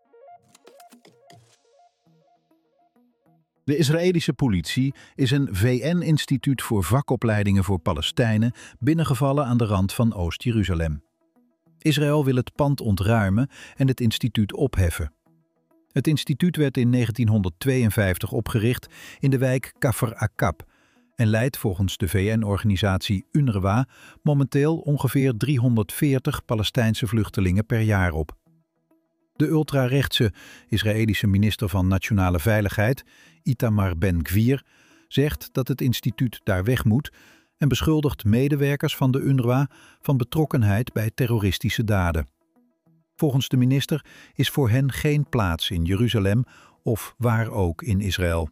[SPEAKER 2] De Israëlische politie is een VN-instituut voor vakopleidingen voor Palestijnen binnengevallen aan de rand van Oost-Jeruzalem. Israël wil het pand ontruimen en het instituut opheffen. Het instituut werd in 1952 opgericht in de wijk Kafr Akab en leidt volgens de VN-organisatie UNRWA momenteel ongeveer 340 Palestijnse vluchtelingen per jaar op. De ultrarechtse Israëlische minister van Nationale Veiligheid, Itamar Ben-Gvir, zegt dat het instituut daar weg moet en beschuldigt medewerkers van de UNRWA van betrokkenheid bij terroristische daden. Volgens de minister is voor hen geen plaats in Jeruzalem of waar ook in Israël.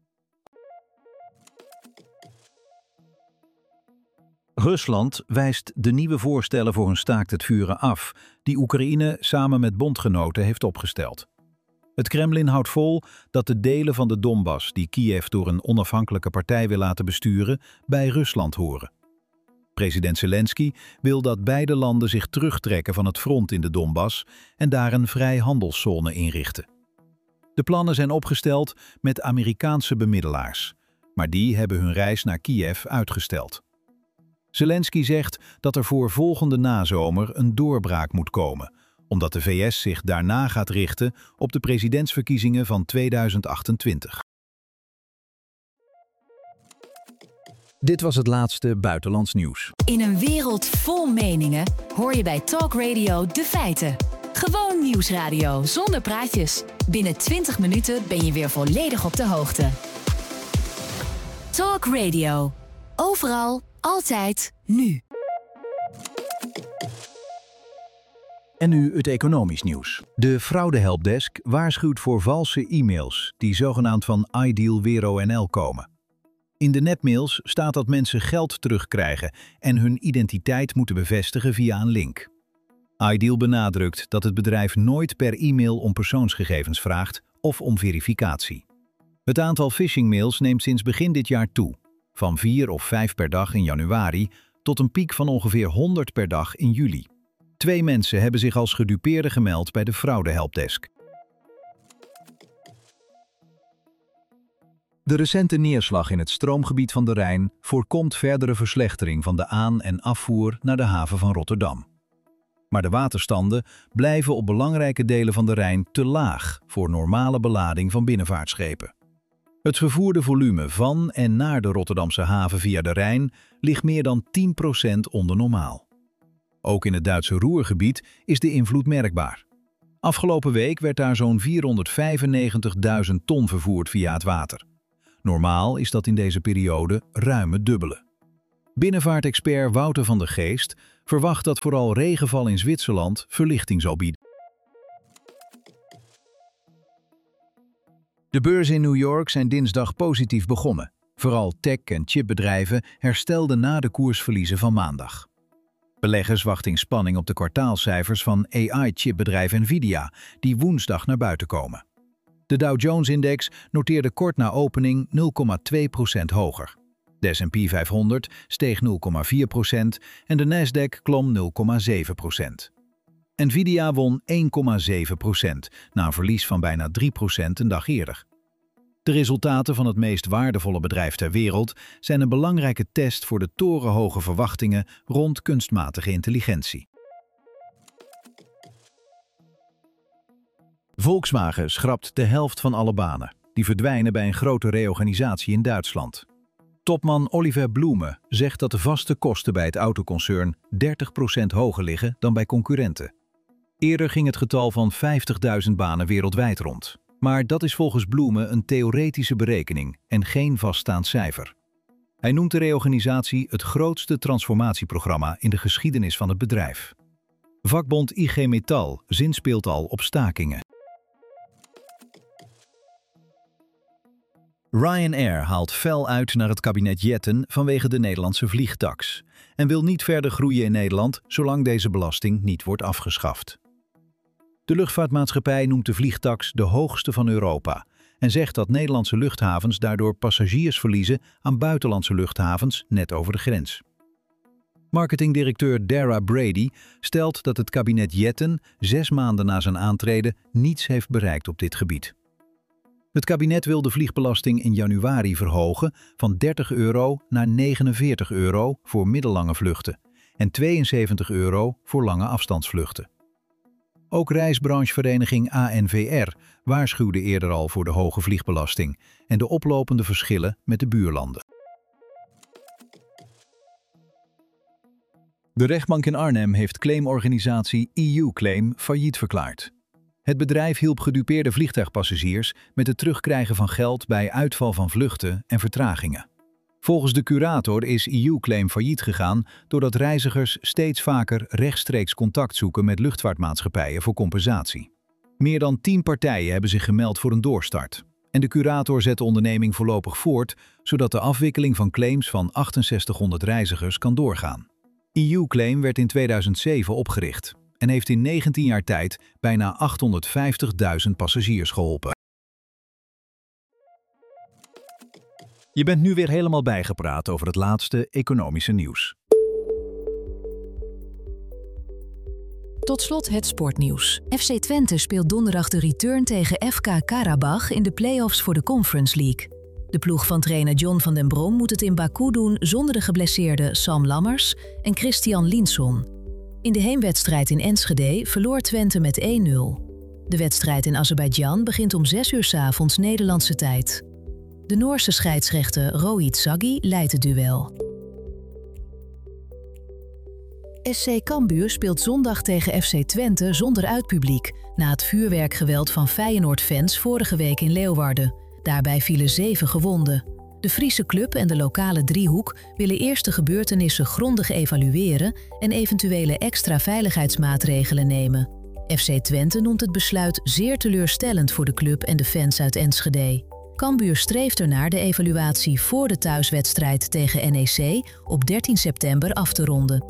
[SPEAKER 2] Rusland wijst de nieuwe voorstellen voor een staakt het vuren af die Oekraïne samen met bondgenoten heeft opgesteld. Het Kremlin houdt vol dat de delen van de Donbass die Kiev door een onafhankelijke partij wil laten besturen, bij Rusland horen. President Zelensky wil dat beide landen zich terugtrekken van het front in de Donbass en daar een vrijhandelszone inrichten. De plannen zijn opgesteld met Amerikaanse bemiddelaars, maar die hebben hun reis naar Kiev uitgesteld. Zelensky zegt dat er voor volgende nazomer een doorbraak moet komen, omdat de VS zich daarna gaat richten op de presidentsverkiezingen van 2028. Dit was het laatste buitenlands nieuws.
[SPEAKER 3] In een wereld vol meningen hoor je bij Talk Radio de feiten. Gewoon nieuwsradio zonder praatjes. Binnen 20 minuten ben je weer volledig op de hoogte. Talk Radio. Overal, altijd, nu.
[SPEAKER 2] En nu het economisch nieuws. De fraudehelpdesk waarschuwt voor valse e-mails die zogenaamd van Ideal Wero NL komen. In de nepmails staat dat mensen geld terugkrijgen en hun identiteit moeten bevestigen via een link. Ideal benadrukt dat het bedrijf nooit per e-mail om persoonsgegevens vraagt of om verificatie. Het aantal phishingmails neemt sinds begin dit jaar toe, van 4 of 5 per dag in januari tot een piek van ongeveer 100 per dag in juli. 2 mensen hebben zich als gedupeerden gemeld bij de fraudehelpdesk. De recente neerslag in het stroomgebied van de Rijn voorkomt verdere verslechtering van de aan- en afvoer naar de haven van Rotterdam. Maar de waterstanden blijven op belangrijke delen van de Rijn te laag voor normale belading van binnenvaartschepen. Het vervoerde volume van en naar de Rotterdamse haven via de Rijn ligt meer dan 10% onder normaal. Ook in het Duitse Ruhrgebied is de invloed merkbaar. Afgelopen week werd daar zo'n 495.000 ton vervoerd via het water. Normaal is dat in deze periode ruim het dubbele. Binnenvaartexpert Wouter van der Geest verwacht dat vooral regenval in Zwitserland verlichting zal bieden. De beurzen in New York zijn dinsdag positief begonnen. Vooral tech- en chipbedrijven herstelden na de koersverliezen van maandag. Beleggers wachten in spanning op de kwartaalcijfers van AI-chipbedrijf Nvidia, die woensdag naar buiten komen. De Dow Jones-index noteerde kort na opening 0,2% hoger. De S&P 500 steeg 0,4% en de Nasdaq klom 0,7%. Nvidia won 1,7% na een verlies van bijna 3% een dag eerder. De resultaten van het meest waardevolle bedrijf ter wereld zijn een belangrijke test voor de torenhoge verwachtingen rond kunstmatige intelligentie. Volkswagen schrapt de helft van alle banen. Die verdwijnen bij een grote reorganisatie in Duitsland. Topman Oliver Blume zegt dat de vaste kosten bij het autoconcern 30% hoger liggen dan bij concurrenten. Eerder ging het getal van 50.000 banen wereldwijd rond. Maar dat is volgens Blume een theoretische berekening en geen vaststaand cijfer. Hij noemt de reorganisatie het grootste transformatieprogramma in de geschiedenis van het bedrijf. Vakbond IG Metall zinspeelt al op stakingen. Ryanair haalt fel uit naar het kabinet Jetten vanwege de Nederlandse vliegtax en wil niet verder groeien in Nederland zolang deze belasting niet wordt afgeschaft. De luchtvaartmaatschappij noemt de vliegtax de hoogste van Europa en zegt dat Nederlandse luchthavens daardoor passagiers verliezen aan buitenlandse luchthavens net over de grens. Marketingdirecteur Dara Brady stelt dat het kabinet Jetten 6 maanden na zijn aantreden niets heeft bereikt op dit gebied. Het kabinet wil de vliegbelasting in januari verhogen van €30 naar €49 voor middellange vluchten en €72 voor lange afstandsvluchten. Ook reisbranchevereniging ANVR waarschuwde eerder al voor de hoge vliegbelasting en de oplopende verschillen met de buurlanden. De rechtbank in Arnhem heeft claimorganisatie EU Claim failliet verklaard. Het bedrijf hielp gedupeerde vliegtuigpassagiers met het terugkrijgen van geld bij uitval van vluchten en vertragingen. Volgens de curator is EU Claim failliet gegaan doordat reizigers steeds vaker rechtstreeks contact zoeken met luchtvaartmaatschappijen voor compensatie. Meer dan 10 partijen hebben zich gemeld voor een doorstart. En de curator zet de onderneming voorlopig voort, zodat de afwikkeling van claims van 6800 reizigers kan doorgaan. EU Claim werd in 2007 opgericht en heeft in 19 jaar tijd bijna 850.000 passagiers geholpen. Je bent nu weer helemaal bijgepraat over het laatste economische nieuws.
[SPEAKER 4] Tot slot het sportnieuws. FC Twente speelt donderdag de return tegen FK Karabach in de play-offs voor de Conference League. De ploeg van trainer John van den Brom moet het in Baku doen zonder de geblesseerde Sam Lammers en Christian Linsson. In de heenwedstrijd in Enschede verloor Twente met 1-0. De wedstrijd in Azerbeidzjan begint om 6 uur 's avonds Nederlandse tijd. De Noorse scheidsrechter Rohit Saggi leidt het duel. SC Cambuur speelt zondag tegen FC Twente zonder uitpubliek na het vuurwerkgeweld van Feyenoord-fans vorige week in Leeuwarden. Daarbij vielen 7 gewonden. De Friese club en de lokale driehoek willen eerst de gebeurtenissen grondig evalueren en eventuele extra veiligheidsmaatregelen nemen. FC Twente noemt het besluit zeer teleurstellend voor de club en de fans uit Enschede. Cambuur streeft ernaar de evaluatie voor de thuiswedstrijd tegen NEC op 13 september af te ronden.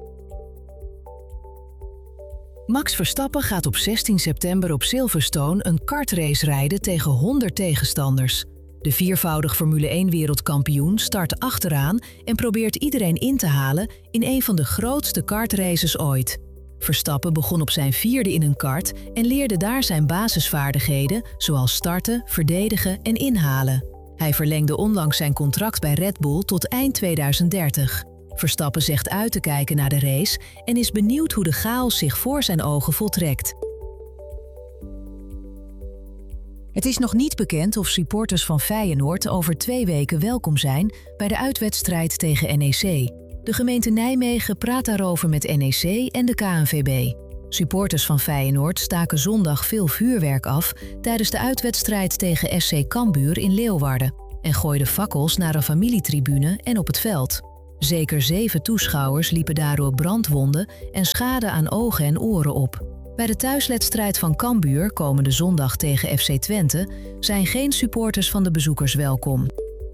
[SPEAKER 4] Max Verstappen gaat op 16 september op Silverstone een kartrace rijden tegen 100 tegenstanders. De viervoudig Formule 1-wereldkampioen start achteraan en probeert iedereen in te halen in een van de grootste kartraces ooit. Verstappen begon op zijn 4e in een kart en leerde daar zijn basisvaardigheden zoals starten, verdedigen en inhalen. Hij verlengde onlangs zijn contract bij Red Bull tot eind 2030. Verstappen zegt uit te kijken naar de race en is benieuwd hoe de chaos zich voor zijn ogen voltrekt. Het is nog niet bekend of supporters van Feyenoord over 2 weken welkom zijn bij de uitwedstrijd tegen NEC. De gemeente Nijmegen praat daarover met NEC en de KNVB. Supporters van Feyenoord staken zondag veel vuurwerk af tijdens de uitwedstrijd tegen SC Cambuur in Leeuwarden en gooiden fakkels naar een familietribune en op het veld. Zeker 7 toeschouwers liepen daardoor brandwonden en schade aan ogen en oren op. Bij de thuiswedstrijd van Cambuur komende zondag tegen FC Twente zijn geen supporters van de bezoekers welkom.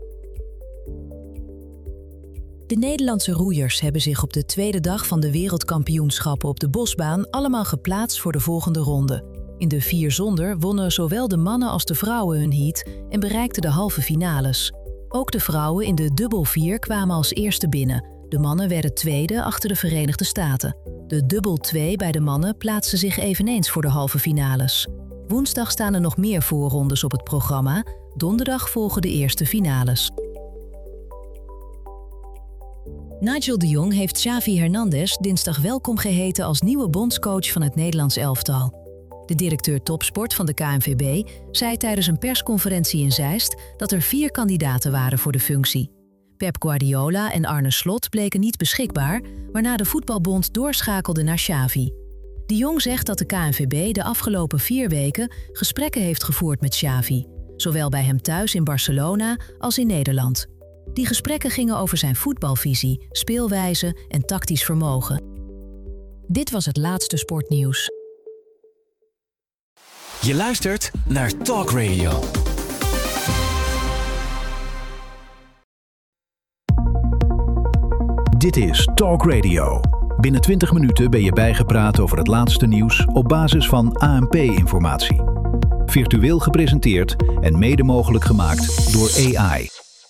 [SPEAKER 4] De Nederlandse roeiers hebben zich op de tweede dag van de wereldkampioenschappen op de bosbaan allemaal geplaatst voor de volgende ronde. In de 4 zonder wonnen zowel de mannen als de vrouwen hun heat en bereikten de halve finales. Ook de vrouwen in de dubbel 4 kwamen als eerste binnen. De mannen werden tweede achter de Verenigde Staten. De dubbel 2 bij de mannen plaatsten zich eveneens voor de halve finales. Woensdag staan er nog meer voorrondes op het programma. Donderdag volgen de eerste finales. Nigel de Jong heeft Xavi Hernandez dinsdag welkom geheten als nieuwe bondscoach van het Nederlands elftal. De directeur topsport van de KNVB zei tijdens een persconferentie in Zeist dat er 4 kandidaten waren voor de functie. Pep Guardiola en Arne Slot bleken niet beschikbaar, waarna de voetbalbond doorschakelde naar Xavi. De Jong zegt dat de KNVB de afgelopen 4 weken gesprekken heeft gevoerd met Xavi, zowel bij hem thuis in Barcelona als in Nederland. Die gesprekken gingen over zijn voetbalvisie, speelwijze en tactisch vermogen. Dit was het laatste sportnieuws.
[SPEAKER 5] Je luistert naar Talk Radio.
[SPEAKER 2] Dit is Talk Radio. Binnen 20 minuten ben je bijgepraat over het laatste nieuws op basis van ANP-informatie. Virtueel gepresenteerd en mede mogelijk gemaakt door AI.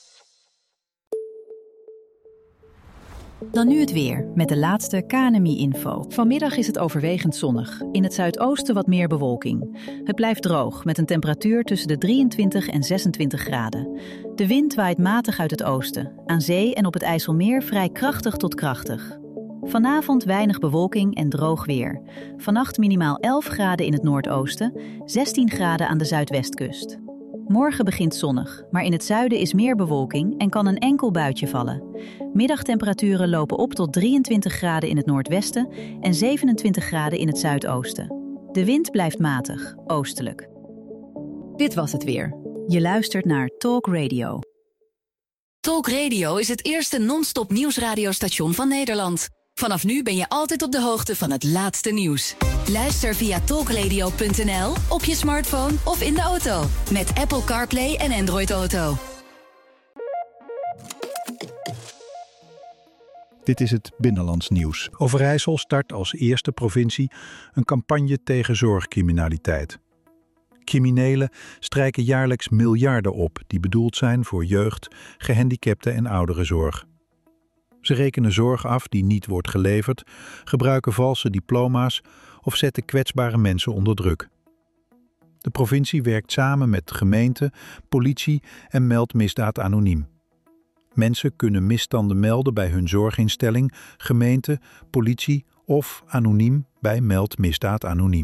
[SPEAKER 6] Dan nu het weer, met de laatste KNMI-info. Vanmiddag is het overwegend zonnig. In het zuidoosten wat meer bewolking. Het blijft droog, met een temperatuur tussen de 23 en 26 graden. De wind waait matig uit het oosten. Aan zee en op het IJsselmeer vrij krachtig tot krachtig. Vanavond weinig bewolking en droog weer. Vannacht minimaal 11 graden in het noordoosten, 16 graden aan de zuidwestkust. Morgen begint zonnig, maar in het zuiden is meer bewolking en kan een enkel buitje vallen. Middagtemperaturen lopen op tot 23 graden in het noordwesten en 27 graden in het zuidoosten. De wind blijft matig, oostelijk. Dit was het weer. Je luistert naar Talk Radio.
[SPEAKER 3] Talk Radio is het eerste non-stop nieuwsradiostation van Nederland. Vanaf nu ben je altijd op de hoogte van het laatste nieuws. Luister via talkradio.nl, op je smartphone of in de auto. Met Apple CarPlay en Android Auto.
[SPEAKER 1] Dit is het Binnenlands nieuws. Overijssel start als eerste provincie een campagne tegen zorgcriminaliteit. Criminelen strijken jaarlijks miljarden op die bedoeld zijn voor jeugd, gehandicapten en ouderenzorg. Ze rekenen zorg af die niet wordt geleverd, gebruiken valse diploma's of zetten kwetsbare mensen onder druk. De provincie werkt samen met gemeente, politie en meldt misdaad anoniem. Mensen kunnen misstanden melden bij hun zorginstelling, gemeente, politie of anoniem bij Meld Misdaad Anoniem.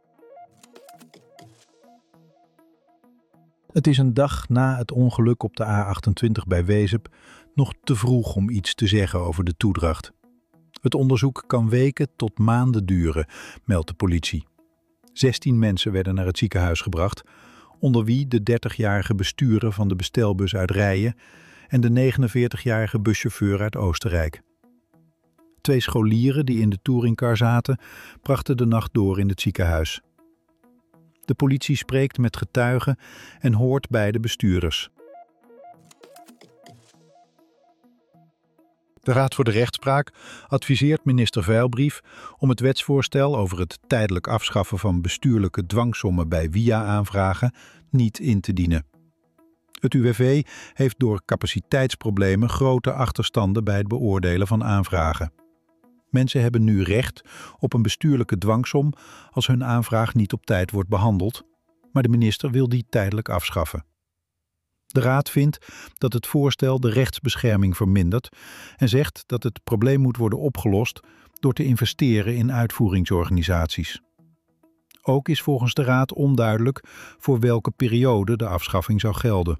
[SPEAKER 1] Het is een dag na het ongeluk op de A28 bij Wezep nog te vroeg om iets te zeggen over de toedracht. Het onderzoek kan weken tot maanden duren, meldt de politie. 16 mensen werden naar het ziekenhuis gebracht, onder wie de 30-jarige bestuurder van de bestelbus uit Rijen en de 49-jarige buschauffeur uit Oostenrijk. 2 scholieren die in de touringcar zaten, brachten de nacht door in het ziekenhuis. De politie spreekt met getuigen en hoort beide bestuurders. De Raad voor de Rechtspraak adviseert minister Veilbrief om het wetsvoorstel over het tijdelijk afschaffen van bestuurlijke dwangsommen bij via-aanvragen niet in te dienen. Het UWV heeft door capaciteitsproblemen grote achterstanden bij het beoordelen van aanvragen. Mensen hebben nu recht op een bestuurlijke dwangsom als hun aanvraag niet op tijd wordt behandeld, maar de minister wil die tijdelijk afschaffen. De Raad vindt dat het voorstel de rechtsbescherming vermindert en zegt dat het probleem moet worden opgelost door te investeren in uitvoeringsorganisaties. Ook is volgens de Raad onduidelijk voor welke periode de afschaffing zou gelden.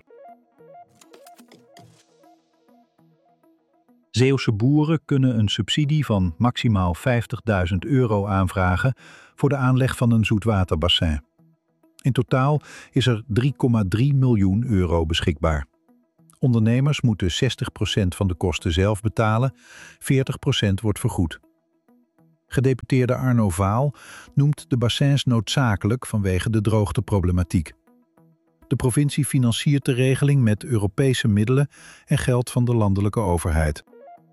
[SPEAKER 1] Zeeuwse boeren kunnen een subsidie van maximaal €50.000 aanvragen voor de aanleg van een zoetwaterbassin. In totaal is er €3,3 miljoen beschikbaar. Ondernemers moeten 60% van de kosten zelf betalen, 40% wordt vergoed. Gedeputeerde Arno Vaal noemt de bassins noodzakelijk vanwege de droogteproblematiek. De provincie financiert de regeling met Europese middelen en geld van de landelijke overheid.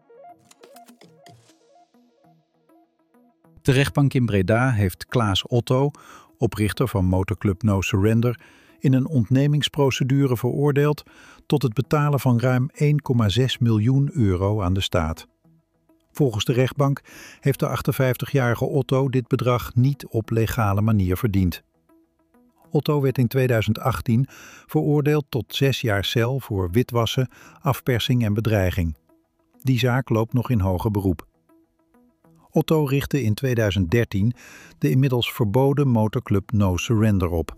[SPEAKER 1] De rechtbank in Breda heeft Klaas Otto, oprichter van motorclub No Surrender, in een ontnemingsprocedure veroordeeld tot het betalen van ruim €1,6 miljoen aan de staat. Volgens de rechtbank heeft de 58-jarige Otto dit bedrag niet op legale manier verdiend. Otto werd in 2018 veroordeeld tot 6 jaar cel voor witwassen, afpersing en bedreiging. Die zaak loopt nog in hoger beroep. Otto richtte in 2013 de inmiddels verboden motorclub No Surrender op.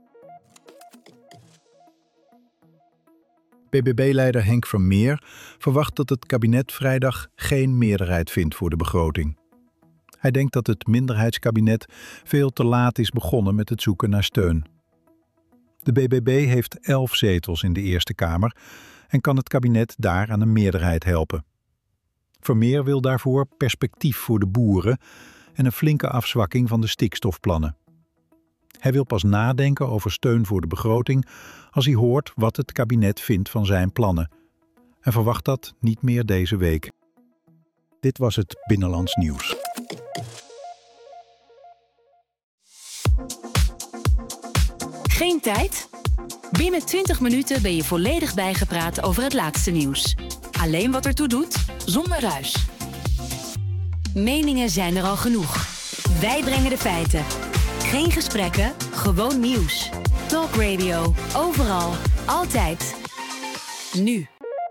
[SPEAKER 1] BBB-leider Henk Vermeer verwacht dat het kabinet vrijdag geen meerderheid vindt voor de begroting. Hij denkt dat het minderheidskabinet veel te laat is begonnen met het zoeken naar steun. De BBB heeft 11 zetels in de Eerste Kamer en kan het kabinet daar aan een meerderheid helpen. Vermeer wil daarvoor perspectief voor de boeren en een flinke afzwakking van de stikstofplannen. Hij wil pas nadenken over steun voor de begroting als hij hoort wat het kabinet vindt van zijn plannen. En verwacht dat niet meer deze week. Dit was het Binnenlands Nieuws.
[SPEAKER 3] Geen tijd? Binnen 20 minuten ben je volledig bijgepraat over het laatste nieuws. Alleen wat ertoe doet, zonder ruis. Meningen zijn er al genoeg. Wij brengen de feiten. Geen gesprekken, gewoon nieuws. Talk Radio, overal, altijd. Nu.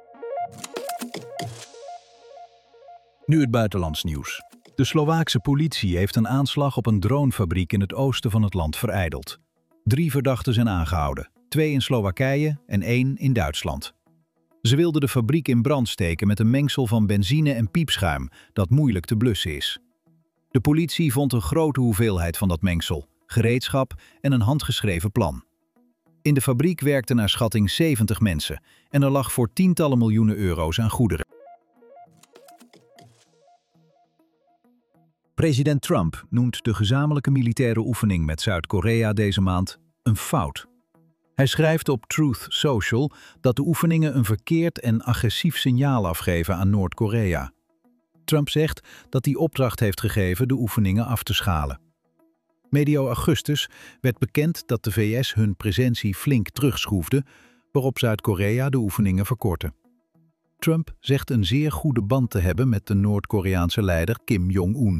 [SPEAKER 2] Nu het buitenlands nieuws. De Slovaakse politie heeft een aanslag op een dronefabriek in het oosten van het land verijdeld. 3 verdachten zijn aangehouden, 2 in Slowakije en 1 in Duitsland. Ze wilden de fabriek in brand steken met een mengsel van benzine en piepschuim dat moeilijk te blussen is. De politie vond een grote hoeveelheid van dat mengsel, gereedschap en een handgeschreven plan. In de fabriek werkten naar schatting 70 mensen en er lag voor tientallen miljoenen euro's aan goederen. President Trump noemt de gezamenlijke militaire oefening met Zuid-Korea deze maand een fout. Hij schrijft op Truth Social dat de oefeningen een verkeerd en agressief signaal afgeven aan Noord-Korea. Trump zegt dat hij opdracht heeft gegeven de oefeningen af te schalen. Medio augustus werd bekend dat de VS hun presentie flink terugschroefde, waarop Zuid-Korea de oefeningen verkortte. Trump zegt een zeer goede band te hebben met de Noord-Koreaanse leider Kim Jong-un.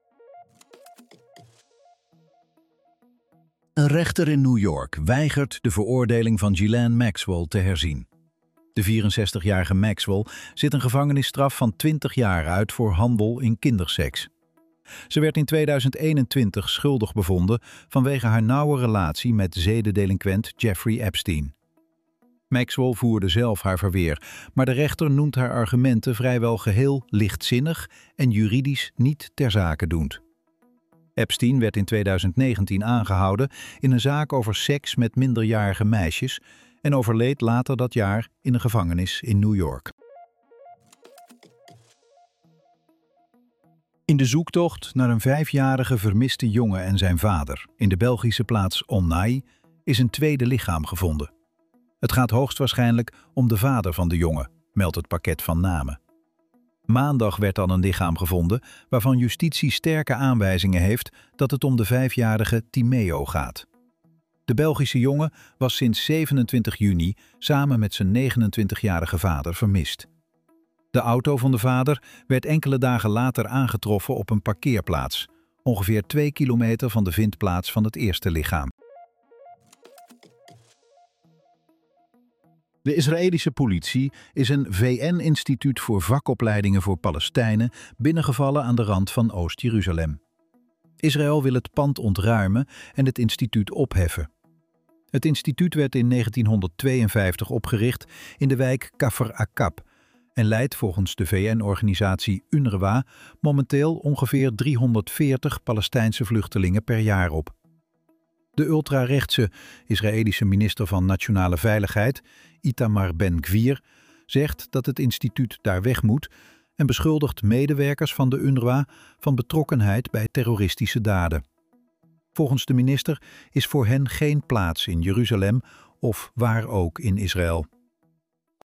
[SPEAKER 2] Een rechter in New York weigert de veroordeling van Ghislaine Maxwell te herzien. De 64-jarige Maxwell zit een gevangenisstraf van 20 jaar uit voor handel in kinderseks. Ze werd in 2021 schuldig bevonden vanwege haar nauwe relatie met zedendelinquent Jeffrey Epstein. Maxwell voerde zelf haar verweer, maar de rechter noemt haar argumenten vrijwel geheel lichtzinnig en juridisch niet ter zake doend. Epstein werd in 2019 aangehouden in een zaak over seks met minderjarige meisjes en overleed later dat jaar in een gevangenis in New York. In de zoektocht naar een 5-jarige vermiste jongen en zijn vader in de Belgische plaats Onnay is een tweede lichaam gevonden. Het gaat hoogstwaarschijnlijk om de vader van de jongen, meldt het pakket van namen. Maandag werd dan een lichaam gevonden waarvan justitie sterke aanwijzingen heeft dat het om de 5-jarige Timeo gaat. De Belgische jongen was sinds 27 juni samen met zijn 29-jarige vader vermist. De auto van de vader werd enkele dagen later aangetroffen op een parkeerplaats, ongeveer 2 kilometer van de vindplaats van het eerste lichaam. De Israëlische politie is een VN-instituut voor vakopleidingen voor Palestijnen binnengevallen aan de rand van Oost-Jeruzalem.
[SPEAKER 1] Israël wil het pand ontruimen en het instituut opheffen. Het instituut werd in 1952 opgericht in de wijk Kafr Akab en leidt volgens de VN-organisatie UNRWA momenteel ongeveer 340 Palestijnse vluchtelingen per jaar op. De ultrarechtse Israëlische minister van Nationale Veiligheid, Itamar Ben-Gvir, zegt dat het instituut daar weg moet en beschuldigt medewerkers van de UNRWA van betrokkenheid bij terroristische daden. Volgens de minister is voor hen geen plaats in Jeruzalem of waar ook in Israël.